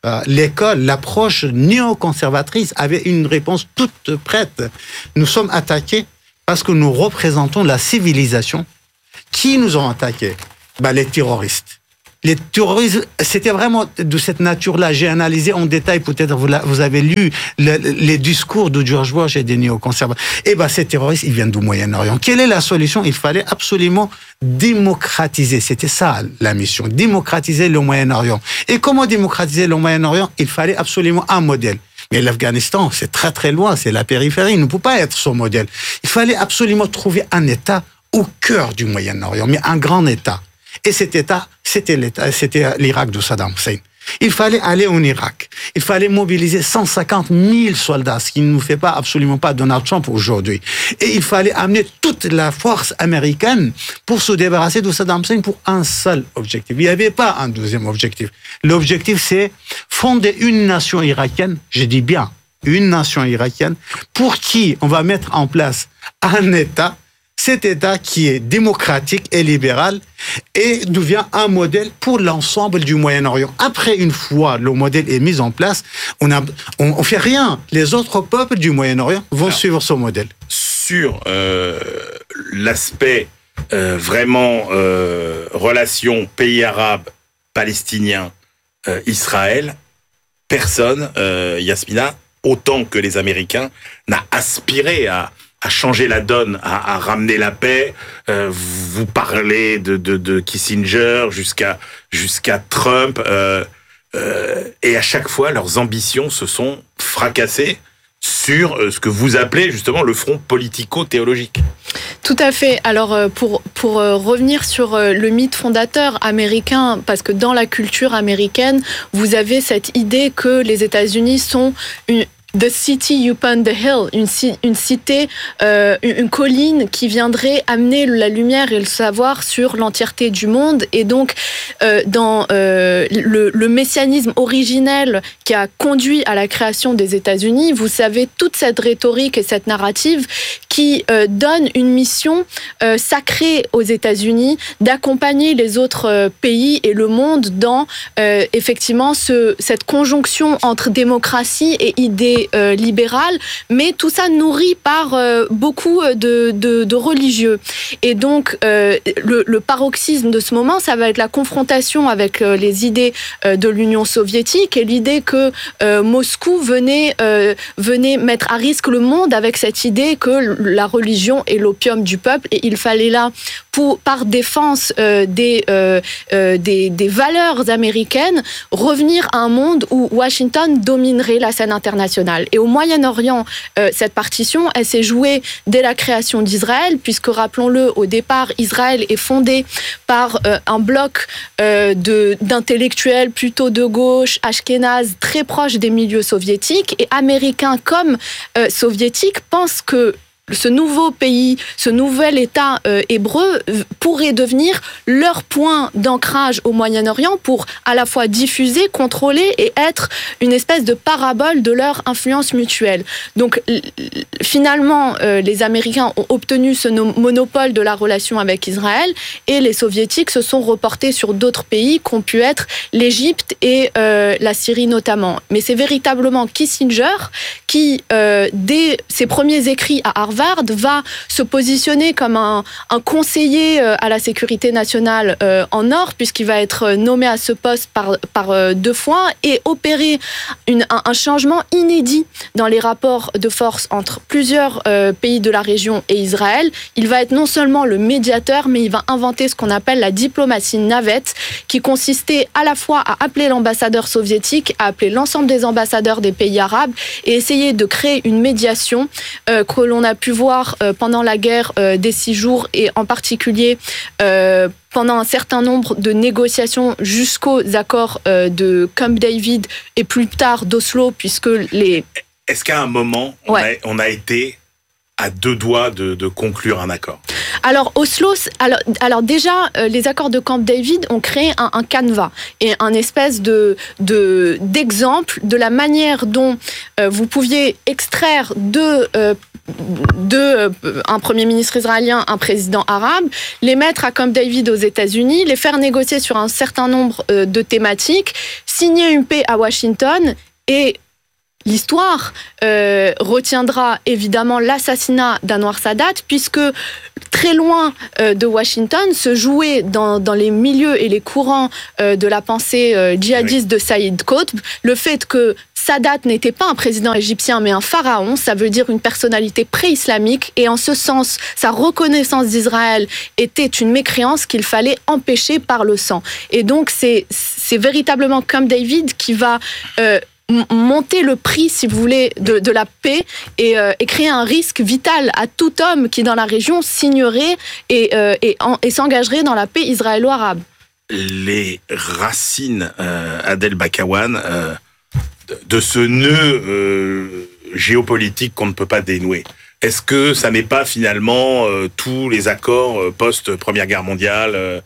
l'école, l'approche néoconservatrice avait une réponse toute prête. Nous sommes attaqués parce que nous représentons la civilisation. Qui nous ont attaqués? Les terroristes. Les terroristes, c'était vraiment de cette nature-là. J'ai analysé en détail, peut-être vous avez lu les discours de George Bush et des néoconservateurs. Ces terroristes, ils viennent du Moyen-Orient. Quelle est la solution? Il fallait absolument démocratiser. C'était ça la mission, démocratiser le Moyen-Orient. Et comment démocratiser le Moyen-Orient? Il fallait absolument un modèle. Mais l'Afghanistan, c'est très très loin, c'est la périphérie, il ne peut pas être son modèle. Il fallait absolument trouver un État au cœur du Moyen-Orient, mais un grand État. Et cet État, c'était l'Irak de Saddam Hussein. Il fallait aller en Irak. Il fallait mobiliser 150 000 soldats, ce qui ne nous fait pas absolument pas Donald Trump aujourd'hui. Et il fallait amener toute la force américaine pour se débarrasser de Saddam Hussein pour un seul objectif. Il n'y avait pas un deuxième objectif. L'objectif, c'est fonder une nation irakienne, je dis bien une nation irakienne, pour qui on va mettre en place un État, cet État qui est démocratique et libéral et devient un modèle pour l'ensemble du Moyen-Orient. Après, une fois le modèle est mis en place, on fait rien. Les autres peuples du Moyen-Orient vont suivre ce modèle. Sur l'aspect vraiment relation pays arabe, palestinien, Israël, personne, Yasmina, autant que les Américains, n'a aspiré à changer la donne, à ramener la paix. Vous parlez de Kissinger jusqu'à Trump. Et à chaque fois, leurs ambitions se sont fracassées sur ce que vous appelez justement le front politico-théologique. Tout à fait. Alors, pour revenir sur le mythe fondateur américain, parce que dans la culture américaine, vous avez cette idée que les États-Unis sont The city upon the hill, une cité, une colline qui viendrait amener la lumière et le savoir sur l'entièreté du monde. Et donc, dans le messianisme originel qui a conduit à la création des États-Unis, vous savez toute cette rhétorique et cette narrative qui donne une mission sacrée aux États-Unis d'accompagner les autres pays et le monde dans effectivement cette conjonction entre démocratie et idées libérales, mais tout ça nourri par beaucoup de religieux. Et donc le paroxysme de ce moment, ça va être la confrontation avec les idées de l'Union soviétique et l'idée que Moscou venait mettre à risque le monde avec cette idée que la religion est l'opium du peuple et il fallait là, par défense des valeurs américaines, revenir à un monde où Washington dominerait la scène internationale. Et au Moyen-Orient, cette partition, elle s'est jouée dès la création d'Israël, puisque, rappelons-le, au départ, Israël est fondé par un bloc d'intellectuels plutôt de gauche, ashkénazes, très proches des milieux soviétiques, et américains comme soviétiques pensent que ce nouveau pays, ce nouvel État hébreu pourrait devenir leur point d'ancrage au Moyen-Orient pour à la fois diffuser, contrôler et être une espèce de parabole de leur influence mutuelle. Donc finalement, les Américains ont obtenu ce monopole de la relation avec Israël et les Soviétiques se sont reportés sur d'autres pays qu'ont pu être l'Égypte et la Syrie notamment. Mais c'est véritablement Kissinger qui, dès ses premiers écrits à Harvard, va se positionner comme un conseiller à la sécurité nationale en or, puisqu'il va être nommé à ce poste par 2 fois et opérer un changement inédit dans les rapports de force entre plusieurs pays de la région et Israël. Il va être non seulement le médiateur, mais il va inventer ce qu'on appelle la diplomatie navette, qui consistait à la fois à appeler l'ambassadeur soviétique, à appeler l'ensemble des ambassadeurs des pays arabes et essayer de créer une médiation que l'on a pu voir pendant la guerre des 6 jours et en particulier pendant un certain nombre de négociations jusqu'aux accords de Camp David et plus tard d'Oslo, puisque les... Est-ce qu'à un moment, on a été à 2 doigts de conclure un accord? Alors, Oslo, alors déjà, les accords de Camp David ont créé un canevas et un espèce d'exemple de la manière dont vous pouviez extraire de un premier ministre israélien, un président arabe, les mettre à Camp David aux États-Unis, les faire négocier sur un certain nombre de thématiques, signer une paix à Washington et l'histoire retiendra évidemment l'assassinat d'Anwar Sadat, puisque très loin de Washington se jouait dans les milieux et les courants de la pensée djihadiste de Saïd Qutb le fait que Sadat n'était pas un président égyptien mais un pharaon, ça veut dire une personnalité pré-islamique, et en ce sens, sa reconnaissance d'Israël était une mécréance qu'il fallait empêcher par le sang. Et donc c'est véritablement Camp David qui va monter le prix, si vous voulez, de la paix et créer un risque vital à tout homme qui, dans la région, signerait et s'engagerait dans la paix israélo-arabe. Les racines, Adel Bakawan, de ce nœud géopolitique qu'on ne peut pas dénouer. Est-ce que ça n'est pas finalement tous les accords post-Première Guerre mondiale,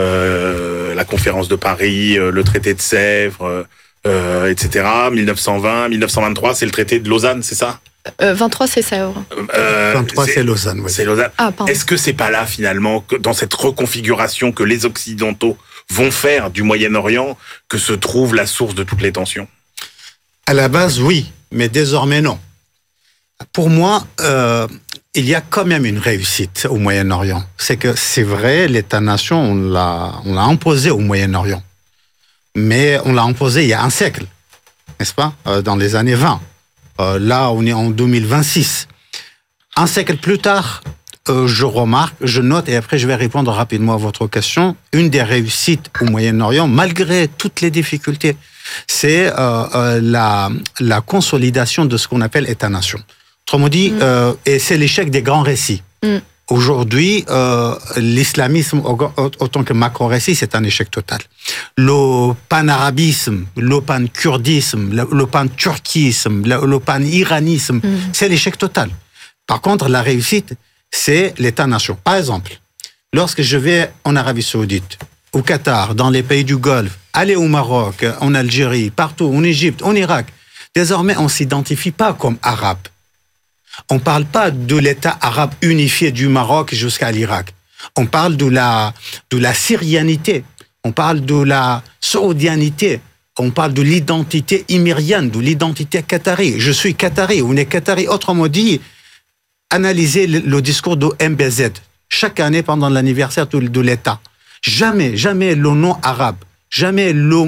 la conférence de Paris, le traité de Sèvres, etc. 1920, 1923, c'est le traité de Lausanne, c'est ça 23, c'est Sèvres. 23, c'est Lausanne. Oui. C'est Lausanne. Ah, est-ce que c'est pas là, finalement, dans cette reconfiguration que les Occidentaux vont faire du Moyen-Orient, que se trouve la source de toutes les tensions? À la base, oui, mais désormais, non. Pour moi, il y a quand même une réussite au Moyen-Orient. C'est que c'est vrai, l'État-nation, on l'a imposé au Moyen-Orient. Mais on l'a imposé il y a un siècle, n'est-ce pas, dans les années 20. Là, on est en 2026. Un siècle plus tard, je remarque, je note, et après je vais répondre rapidement à votre question, une des réussites au Moyen-Orient, malgré toutes les difficultés, c'est la consolidation de ce qu'on appelle État-nation. Autrement dit, et c'est l'échec des grands récits. Aujourd'hui, l'islamisme, autant que macro-récit, c'est un échec total. Le pan-arabisme, le pan-kurdisme, le pan-turquisme, le pan-iranisme, c'est l'échec total. Par contre, la réussite, c'est l'État-nation. Par exemple, lorsque je vais en Arabie Saoudite, au Qatar, dans les pays du Golfe, aller au Maroc, en Algérie, partout, en Égypte, en Irak, désormais, on ne s'identifie pas comme arabe. On ne parle pas de l'État arabe unifié du Maroc jusqu'à l'Irak. On parle de la syrianité, on parle de la saoudianité, on parle de l'identité imérienne, de l'identité qatari. Je suis qatari, on est qatari. Autrement dit, analysez le discours de MBZ chaque année pendant l'anniversaire de l'État. Jamais le nom arabe, jamais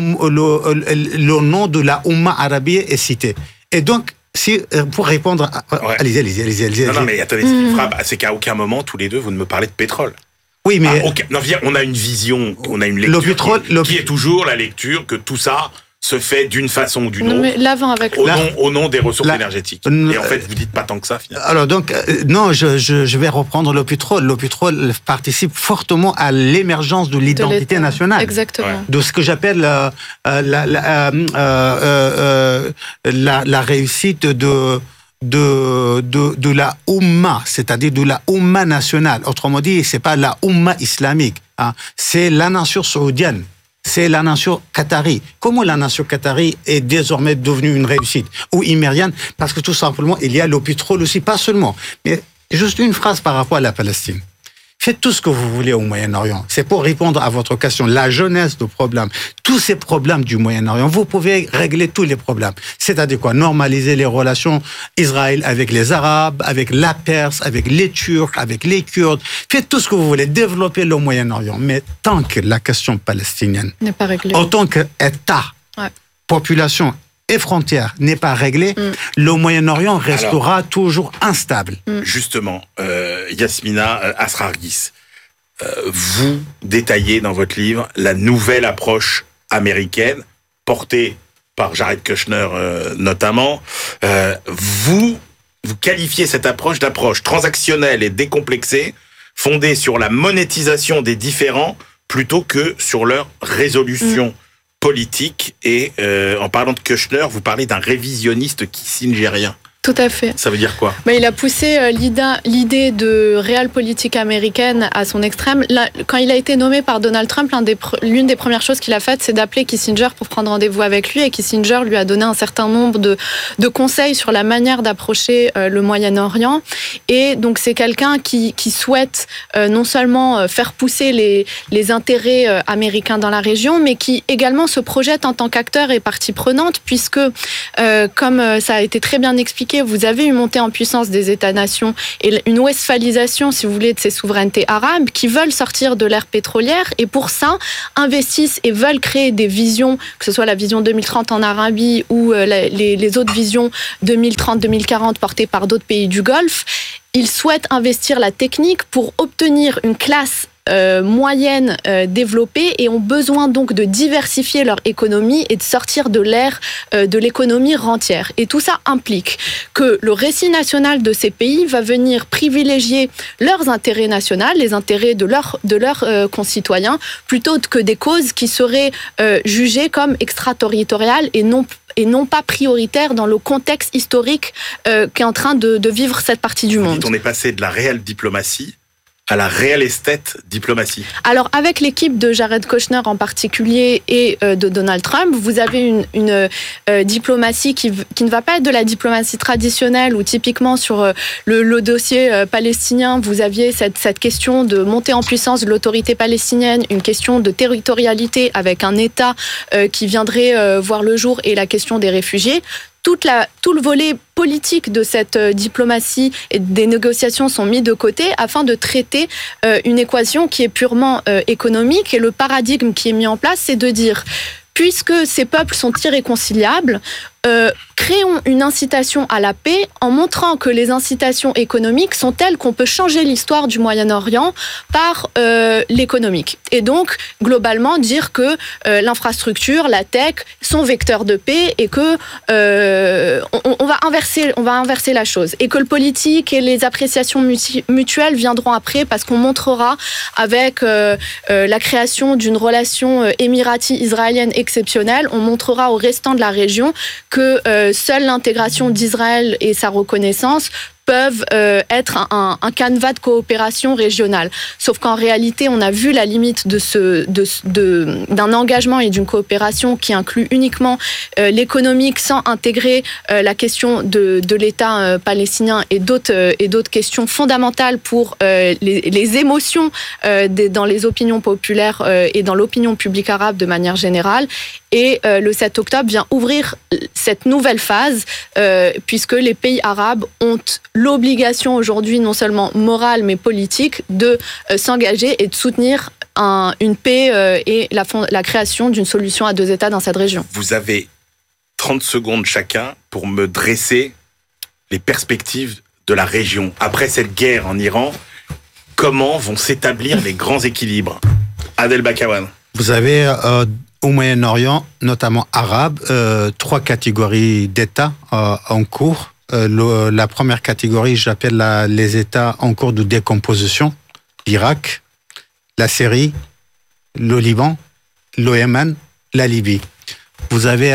le nom de la Oumma arabie est cité. Et donc, pour répondre allez-y. Non, mais attendez, ce qui frappe, c'est qu'à aucun moment, tous les deux, vous ne me parlez de pétrole. Oui, mais... on a une vision, on a une lecture qui est toujours la lecture que tout ça se fait d'une façon ou d'une autre, mais l'avant avec au nom des ressources énergétiques. Et en fait, vous dites pas tant que ça, finalement. Alors donc, non, je vais reprendre le pétrole. Le pétrole participe fortement à l'émergence de l'identité nationale. Exactement. De ce que j'appelle la réussite de la Oumma, c'est-à-dire de la Oumma nationale. Autrement dit, c'est pas la Oumma islamique, hein. C'est la nation saoudienne. C'est la nation qatari. Comment la nation qatari est désormais devenue une réussite? Ou imérienne? Parce que tout simplement, il y a le pétrole aussi, pas seulement. Mais juste une phrase par rapport à la Palestine. Faites tout ce que vous voulez au Moyen-Orient. C'est pour répondre à votre question, la jeunesse du problème. Tous ces problèmes du Moyen-Orient, vous pouvez régler tous les problèmes. C'est-à-dire quoi? Normaliser les relations Israël avec les Arabes, avec la Perse, avec les Turcs, avec les Kurdes. Faites tout ce que vous voulez, développer le Moyen-Orient. Mais tant que la question palestinienne n'est pas réglée, en tant qu'État, population et frontières n'est pas réglée, le Moyen-Orient restera toujours instable. Justement, Yasmina Asrargis, vous détaillez dans votre livre la nouvelle approche américaine, portée par Jared Kushner notamment. Vous qualifiez cette approche d'approche transactionnelle et décomplexée, fondée sur la monétisation des différends plutôt que sur leur résolution politique. Et en parlant de Kushner, vous parlez d'un révisionniste kissingérien. Tout à fait. Ça veut dire quoi ? Il a poussé l'idée de réelle politique américaine à son extrême. Là, quand il a été nommé par Donald Trump, l'une des premières choses qu'il a faites, c'est d'appeler Kissinger pour prendre rendez-vous avec lui. Et Kissinger lui a donné un certain nombre de conseils sur la manière d'approcher le Moyen-Orient. Et donc, c'est quelqu'un qui souhaite non seulement faire pousser les intérêts américains dans la région, mais qui également se projette en tant qu'acteur et partie prenante, puisque, comme ça a été très bien expliqué, vous avez une montée en puissance des États-nations et une westphalisation, si vous voulez, de ces souverainetés arabes qui veulent sortir de l'ère pétrolière et pour ça investissent et veulent créer des visions, que ce soit la vision 2030 en Arabie ou les autres visions 2030-2040 portées par d'autres pays du Golfe. Ils souhaitent investir la technique pour obtenir une classe moyenne développée et ont besoin donc de diversifier leur économie et de sortir de l'ère de l'économie rentière. Et tout ça implique que le récit national de ces pays va venir privilégier leurs intérêts nationaux, les intérêts de leurs concitoyens, plutôt que des causes qui seraient jugées comme extraterritoriales et non pas prioritaires dans le contexte historique qu'est en train de vivre cette partie du monde. On est passé de la réelle diplomatie à la réelle esthète diplomatie. Alors, avec l'équipe de Jared Kushner en particulier et de Donald Trump, vous avez une diplomatie qui ne va pas être de la diplomatie traditionnelle où typiquement sur le dossier palestinien, vous aviez cette question de montée en puissance de l'autorité palestinienne, une question de territorialité avec un État qui viendrait voir le jour et la question des réfugiés. Tout le volet politique de cette diplomatie et des négociations sont mis de côté afin de traiter une équation qui est purement économique. Et le paradigme qui est mis en place, c'est de dire, puisque ces peuples sont irréconciliables, créons une incitation à la paix en montrant que les incitations économiques sont telles qu'on peut changer l'histoire du Moyen-Orient par l'économique. Et donc, globalement, dire que l'infrastructure, la tech sont vecteurs de paix et que on va inverser la chose. Et que le politique et les appréciations mutuelles viendront après parce qu'on montrera avec la création d'une relation émirati-israélienne exceptionnelle, on montrera au restant de la région que seule l'intégration d'Israël et sa reconnaissance peuvent être un canevas de coopération régionale. Sauf qu'en réalité, on a vu la limite d'un engagement et d'une coopération qui inclut uniquement l'économique sans intégrer la question de l'État palestinien et d'autres questions fondamentales pour les émotions dans les opinions populaires et dans l'opinion publique arabe de manière générale. Et le 7 octobre vient ouvrir cette nouvelle phase puisque les pays arabes ont l'obligation aujourd'hui, non seulement morale mais politique, de s'engager et de soutenir une paix et la création d'une solution à deux États dans cette région. Vous avez 30 secondes chacun pour me dresser les perspectives de la région. Après cette guerre en Iran, comment vont s'établir les grands équilibres ? Adel Bakawan. Vous avez au Moyen-Orient, notamment arabe, 3 catégories d'États en cours. La première catégorie, j'appelle les États en cours de décomposition, l'Irak, la Syrie, le Liban, le Yémen, la Libye. Vous avez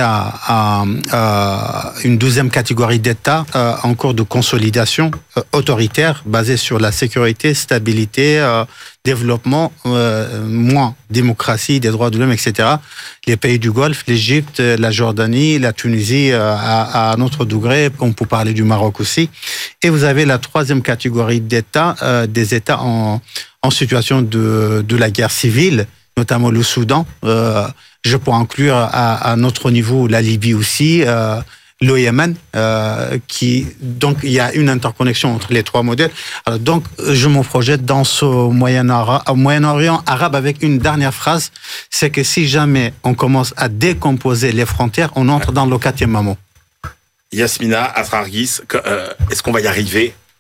une deuxième catégorie d'États en cours de consolidation autoritaire basée sur la sécurité, stabilité, développement, moins démocratie, des droits de l'homme, etc. Les pays du Golfe, l'Égypte, la Jordanie, la Tunisie à un autre degré, on peut parler du Maroc aussi. Et vous avez la troisième catégorie d'États, des États en situation de la guerre civile, notamment le Soudan. Je peux inclure à notre niveau la Libye aussi, le Yémen, donc il y a une interconnexion entre les 3 modèles. Alors, donc je me projette dans ce Moyen-Orient arabe avec une dernière phrase, c'est que si jamais on commence à décomposer les frontières, on entre dans le 4e moment. Yasmina Asrargis, est-ce qu'on va y arriver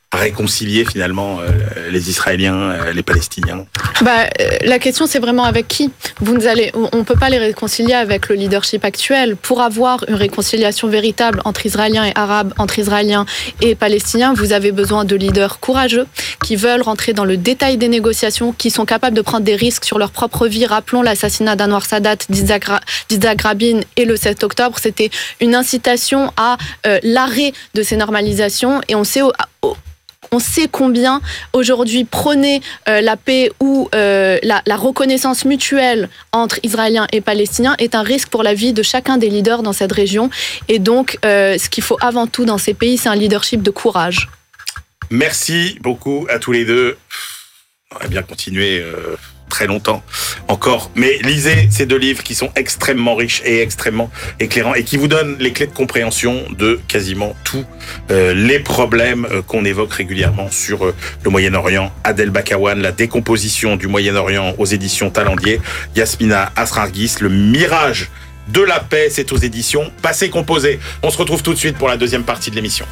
réconcilier finalement les Israéliens, les Palestiniens? La question, c'est vraiment avec qui? On ne peut pas les réconcilier avec le leadership actuel. Pour avoir une réconciliation véritable entre Israéliens et Arabes, entre Israéliens et Palestiniens, vous avez besoin de leaders courageux qui veulent rentrer dans le détail des négociations, qui sont capables de prendre des risques sur leur propre vie. Rappelons l'assassinat d'Anwar Sadat, d'Yitzhak Rabin et le 7 octobre. C'était une incitation à l'arrêt de ces normalisations, et on sait combien aujourd'hui prôner la paix ou la reconnaissance mutuelle entre Israéliens et Palestiniens est un risque pour la vie de chacun des leaders dans cette région. Et donc, ce qu'il faut avant tout dans ces pays, c'est un leadership de courage. Merci beaucoup à tous les deux. On aurait bien continué très longtemps encore. Mais lisez ces 2 livres qui sont extrêmement riches et extrêmement éclairants et qui vous donnent les clés de compréhension de quasiment tous les problèmes qu'on évoque régulièrement sur le Moyen-Orient. Adel Bakawan, La décomposition du Moyen-Orient aux éditions Talendier. Yasmina Asrargis, Le mirage de la paix, c'est aux éditions Passé Composé. On se retrouve tout de suite pour la deuxième partie de l'émission.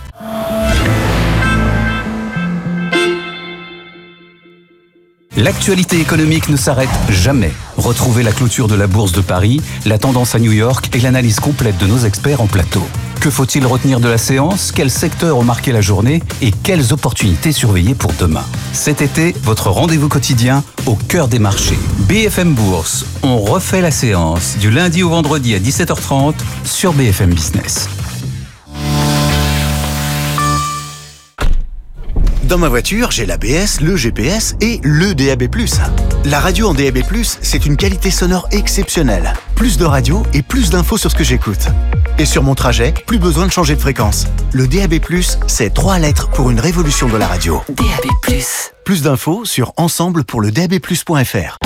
L'actualité économique ne s'arrête jamais. Retrouvez la clôture de la Bourse de Paris, la tendance à New York et l'analyse complète de nos experts en plateau. Que faut-il retenir de la séance? Quels secteurs ont marqué la journée? Et quelles opportunités surveiller pour demain? Cet été, votre rendez-vous quotidien au cœur des marchés. BFM Bourse, on refait la séance du lundi au vendredi à 17h30 sur BFM Business. Dans ma voiture, j'ai l'ABS, le GPS et le DAB+. La radio en DAB+, c'est une qualité sonore exceptionnelle. Plus de radio et plus d'infos sur ce que j'écoute. Et sur mon trajet, plus besoin de changer de fréquence. Le DAB+, c'est 3 lettres pour une révolution de la radio. DAB+. Plus d'infos sur ensemble-pour-le-DAB+.fr.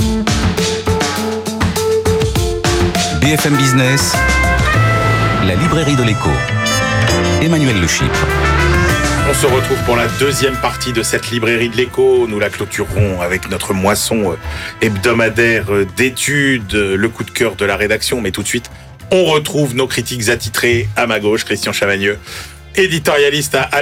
BFM Business, la librairie de l'écho. Emmanuel Le Chypre. On se retrouve pour la deuxième partie de cette librairie de l'écho. Nous la clôturerons avec notre moisson hebdomadaire d'études, le coup de cœur de la rédaction. Mais tout de suite, on retrouve nos critiques attitrés. À ma gauche, Christian Chavagneux, éditorialiste à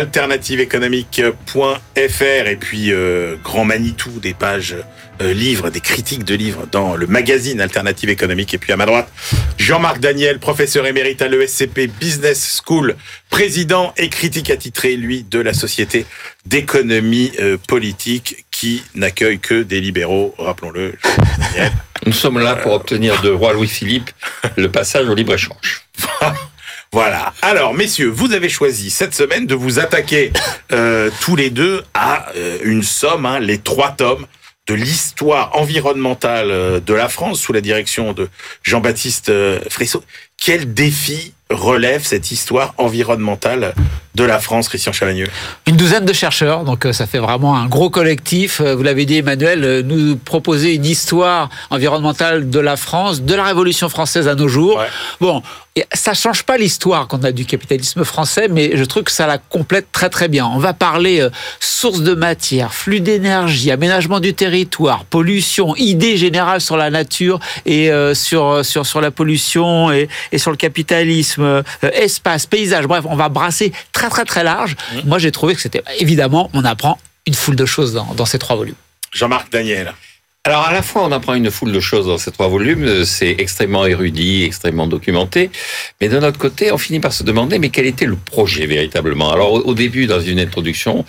alternativeéconomique.fr et puis grand Manitou des pages livres, des critiques de livres dans le magazine Alternative Économique. Et puis à ma droite, Jean-Marc Daniel, professeur émérite à l'ESCP Business School, président et critique attitré, lui, de la Société d'économie politique qui n'accueille que des libéraux, rappelons-le. Daniel. Nous sommes là pour obtenir de roi Louis-Philippe le passage au libre-échange. Voilà. Alors, messieurs, vous avez choisi cette semaine de vous attaquer tous les deux à une somme, les 3 tomes de l'histoire environnementale de la France sous la direction de Jean-Baptiste Fressot. Quel défi relève cette histoire environnementale de la France, Christian Chavagneux? Une douzaine de chercheurs, donc ça fait vraiment un gros collectif. Vous l'avez dit, Emmanuel, nous proposer une histoire environnementale de la France, de la Révolution française à nos jours. Ouais. Bon, ça change pas l'histoire qu'on a du capitalisme français, mais je trouve que ça la complète très très bien. On va parler sources de matière, flux d'énergie, aménagement du territoire, pollution, idées générales sur la nature et sur la pollution et sur le capitalisme, espace, paysage. Bref, on va brasser très très très large. Moi, j'ai trouvé que c'était évidemment, on apprend une foule de choses dans ces 3 volumes. Jean-Marc Daniel. Alors, à la fois, on apprend une foule de choses dans ces 3 volumes, c'est extrêmement érudit, extrêmement documenté, mais d'un autre côté, on finit par se demander, mais quel était le projet véritablement? Alors, au début, dans une introduction,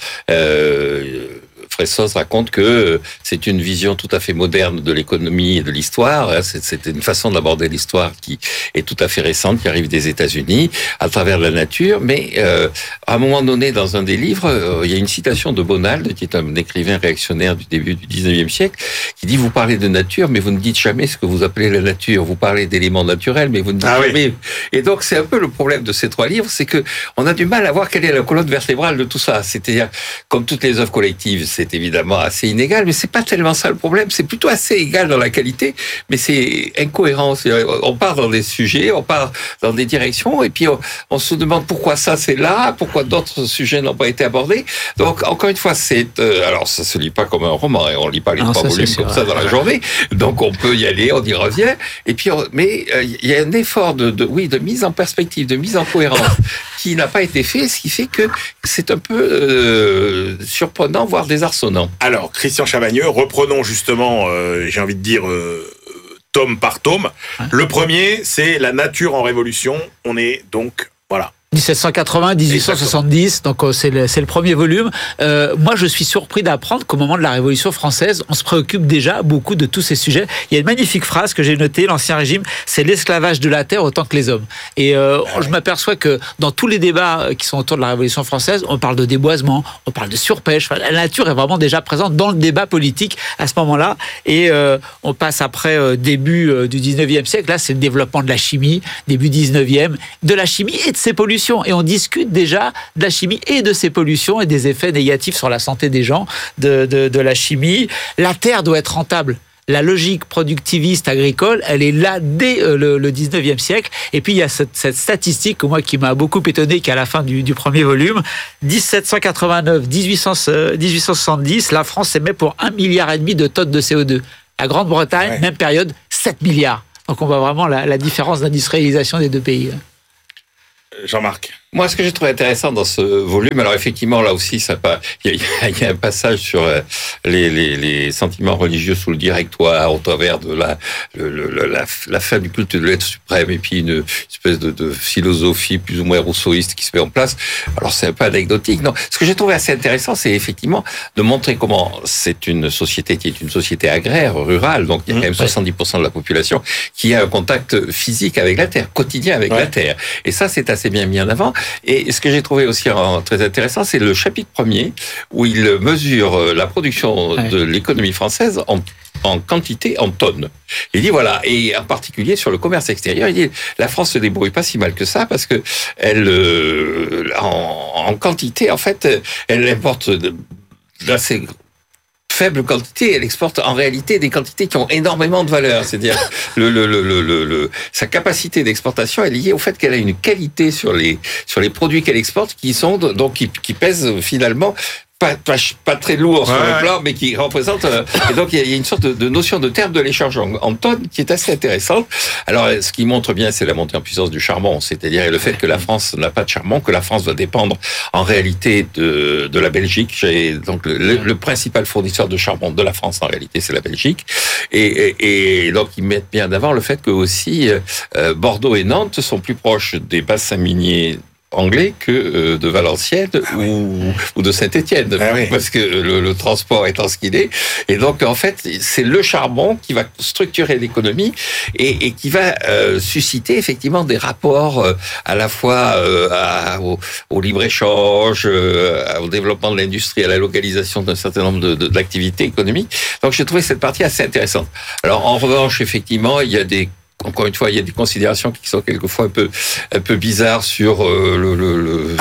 Fressos raconte que c'est une vision tout à fait moderne de l'économie et de l'histoire. C'est une façon d'aborder l'histoire qui est tout à fait récente, qui arrive des États-Unis, à travers la nature. Mais à un moment donné, dans un des livres, il y a une citation de Bonald, qui est un écrivain réactionnaire du début du 19e siècle, qui dit « Vous parlez de nature, mais vous ne dites jamais ce que vous appelez la nature. Vous parlez d'éléments naturels, mais vous ne dites jamais... Oui. » Et donc, c'est un peu le problème de ces 3 livres, c'est que on a du mal à voir quelle est la colonne vertébrale de tout ça. C'est-à-dire, comme toutes les œuvres collectives, c'est évidemment assez inégal, mais c'est pas tellement ça le problème. C'est plutôt assez égal dans la qualité, mais c'est incohérent. On part dans des sujets, on part dans des directions, et puis on se demande pourquoi ça c'est là, pourquoi d'autres sujets n'ont pas été abordés. Donc encore une fois, alors ça se lit pas comme un roman, et on lit pas les 3 volumes comme ça dans la journée. Donc on peut y aller, on y revient. Et puis, mais il y a un effort de mise en perspective, de mise en cohérence qui n'a pas été fait, ce qui fait que c'est un peu surprenant, voire désarçonnant. Alors, Christian Chavagneux, reprenons justement, j'ai envie de dire, tome par tome. Le premier, c'est La nature en révolution. On est donc, voilà. 1780, 1870, donc c'est le premier volume. Moi, je suis surpris d'apprendre qu'au moment de la Révolution française, on se préoccupe déjà beaucoup de tous ces sujets. Il y a une magnifique phrase que j'ai notée, l'Ancien Régime, c'est l'esclavage de la terre autant que les hommes. Et je m'aperçois que dans tous les débats qui sont autour de la Révolution française, on parle de déboisement, on parle de surpêche. Enfin, la nature est vraiment déjà présente dans le débat politique à ce moment-là. Et on passe après début du 19e siècle. Là, c'est le développement de la chimie, début 19e, de la chimie et de ses pollutions. Et on discute déjà de la chimie et de ses pollutions et des effets négatifs sur la santé des gens de la chimie. La terre doit être rentable. La logique productiviste agricole, elle est là dès le 19e siècle. Et puis, il y a cette statistique, moi, qui m'a beaucoup étonné, qu'à la fin du premier volume, 1789, 1870, la France émet pour 1,5 milliard de tonnes de CO2. La Grande-Bretagne, même période, 7 milliards. Donc, on voit vraiment la différence d'industrialisation des deux pays. Jean-Marc. Moi, ce que j'ai trouvé intéressant dans ce volume, alors effectivement, là aussi, il y a un passage sur les sentiments religieux sous le Directoire, au travers de la fin du culte de l'être suprême, et puis une espèce de philosophie plus ou moins rousseauiste qui se met en place. Alors, c'est un peu anecdotique. Non, ce que j'ai trouvé assez intéressant, c'est effectivement de montrer comment c'est une société qui est une société agraire, rurale, donc il y a quand même 70% de la population qui a un contact physique avec la terre, quotidien avec la terre. Et ça, c'est assez bien mis en avant. Et ce que j'ai trouvé aussi très intéressant, c'est le chapitre 1er, où il mesure la production de l'économie française en quantité, en tonnes. Il dit voilà, et en particulier sur le commerce extérieur, il dit la France se débrouille pas si mal que ça, parce que elle, en quantité, en fait, elle importe d'assez faible quantité, elle exporte en réalité des quantités qui ont énormément de valeur. C'est-à-dire sa capacité d'exportation est liée au fait qu'elle a une qualité sur les produits qu'elle exporte qui pèsent finalement pas très lourd sur le plan, mais qui représente... et donc, il y a une sorte de notion de terme de l'échange en tonnes qui est assez intéressante. Alors, ce qui montre bien, c'est la montée en puissance du charbon, c'est-à-dire le fait que la France n'a pas de charbon, que la France va dépendre en réalité de la Belgique. Donc, le principal fournisseur de charbon de la France, en réalité, c'est la Belgique. Et donc, ils mettent bien d'avant le fait que aussi Bordeaux et Nantes sont plus proches des bassins miniers anglais que de Valenciennes ou de Saint-Étienne, parce que le transport étant ce qu'il est. Et donc, en fait, c'est le charbon qui va structurer l'économie et qui va susciter effectivement des rapports à la fois au libre-échange, au développement de l'industrie, à la localisation d'un certain nombre d'activités économiques. Donc, j'ai trouvé cette partie assez intéressante. Alors, en revanche, effectivement, encore une fois, il y a des considérations qui sont quelquefois un peu bizarres sur le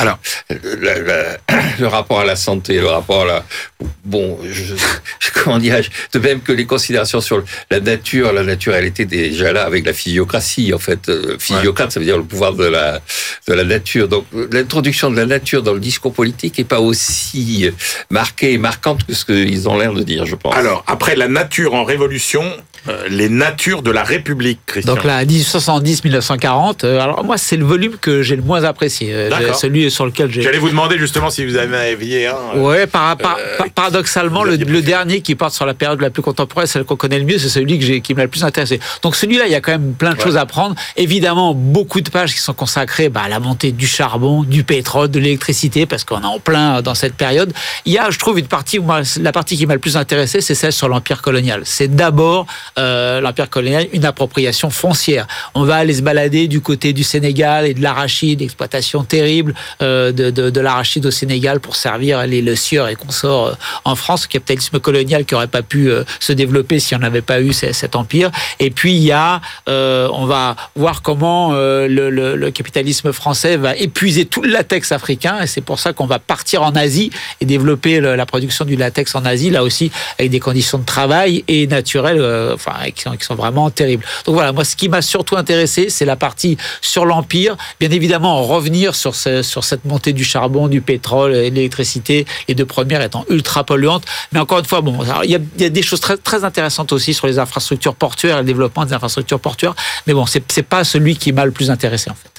rapport à la santé, le rapport à la... Bon, comment dirais-je, de même que les considérations sur la nature, elle était déjà là avec la physiocratie, en fait. Physiocrate, ça veut dire le pouvoir de la nature. Donc, l'introduction de la nature dans le discours politique n'est pas aussi marquée et marquante que ce qu'ils ont l'air de dire, je pense. Alors, après la nature en révolution, les natures de la République, Christian. Donc là, 1870-1940. Alors moi, c'est le volume que j'ai le moins apprécié. Celui sur lequel j'ai... J'allais vous demander justement si vous aviez un... Ouais, paradoxalement, le dernier qui porte sur la période la plus contemporaine, celle qu'on connaît le mieux, c'est celui qui m'a le plus intéressé. Donc celui-là, il y a quand même plein de choses à prendre. Évidemment, beaucoup de pages qui sont consacrées à la montée du charbon, du pétrole, de l'électricité, parce qu'on est en plein dans cette période. Il y a, je trouve, une partie, la partie qui m'a le plus intéressé, c'est celle sur l'empire colonial. C'est d'abord l'Empire colonial une appropriation foncière. On va aller se balader du côté du Sénégal et de l'arachide, exploitation terrible de l'arachide au Sénégal pour servir le sieur et consorts en France, le capitalisme colonial qui n'aurait pas pu se développer si on n'avait pas eu cet empire. Et puis il y a, on va voir comment le capitalisme français va épuiser tout le latex africain, et c'est pour ça qu'on va partir en Asie et développer la production du latex en Asie, là aussi avec des conditions de travail et naturelles qui sont vraiment terribles. Donc voilà, moi ce qui m'a surtout intéressé, c'est la partie sur l'empire, bien évidemment revenir sur cette montée du charbon, du pétrole et de l'électricité, les deux premières étant ultra polluantes, mais encore une fois, bon, il y a des choses très, très intéressantes aussi sur les infrastructures portuaires et le développement des infrastructures portuaires, mais bon, c'est pas celui qui m'a le plus intéressé en fait.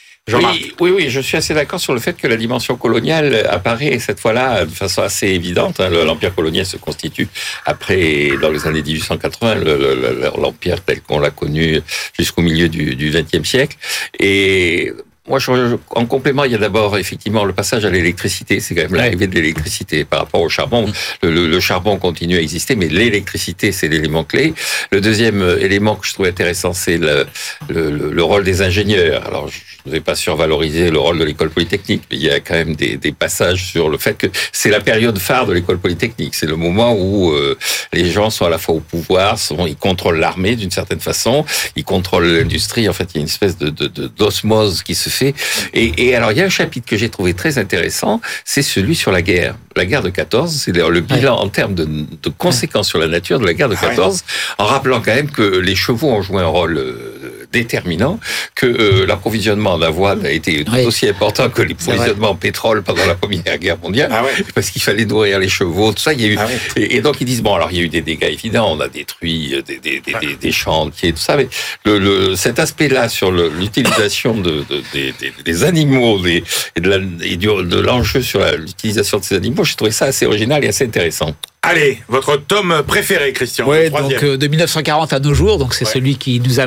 Oui, je suis assez d'accord sur le fait que la dimension coloniale apparaît cette fois-là de façon assez évidente. L'empire colonial se constitue après, dans les années 1880, l'empire tel qu'on l'a connu jusqu'au milieu du XXe siècle. Et moi, en complément, il y a d'abord effectivement le passage à l'électricité. C'est quand même l'arrivée de l'électricité par rapport au charbon. Le charbon continue à exister, mais l'électricité, c'est l'élément clé. Le deuxième élément que je trouve intéressant, c'est le rôle des ingénieurs. Alors, je ne vais pas survaloriser le rôle de l'école polytechnique, mais il y a quand même des passages sur le fait que c'est la période phare de l'école polytechnique. C'est le moment où les gens sont à la fois au pouvoir, ils contrôlent l'armée d'une certaine façon, ils contrôlent l'industrie. En fait, il y a une espèce d'osmose qui se fait. Et alors, il y a un chapitre que j'ai trouvé très intéressant, c'est celui sur la guerre. La guerre de 14, c'est d'ailleurs le bilan en termes de conséquences sur la nature de la guerre de 14, en rappelant quand même que les chevaux ont joué un rôle déterminant, que l'approvisionnement d'avoine a été tout aussi important que l'approvisionnement en pétrole pendant la Première Guerre mondiale, parce qu'il fallait nourrir les chevaux, tout ça. Il y a eu, et donc ils disent, bon, alors il y a eu des dégâts évidents, on a détruit des champs entiers, tout ça, mais cet aspect-là sur l'utilisation des animaux et de l'enjeu sur l'utilisation de ces animaux, j'ai trouvé ça assez original et assez intéressant. Allez, votre tome préféré, Christian. Oui, donc de 1940 à nos jours, donc c'est celui qui nous a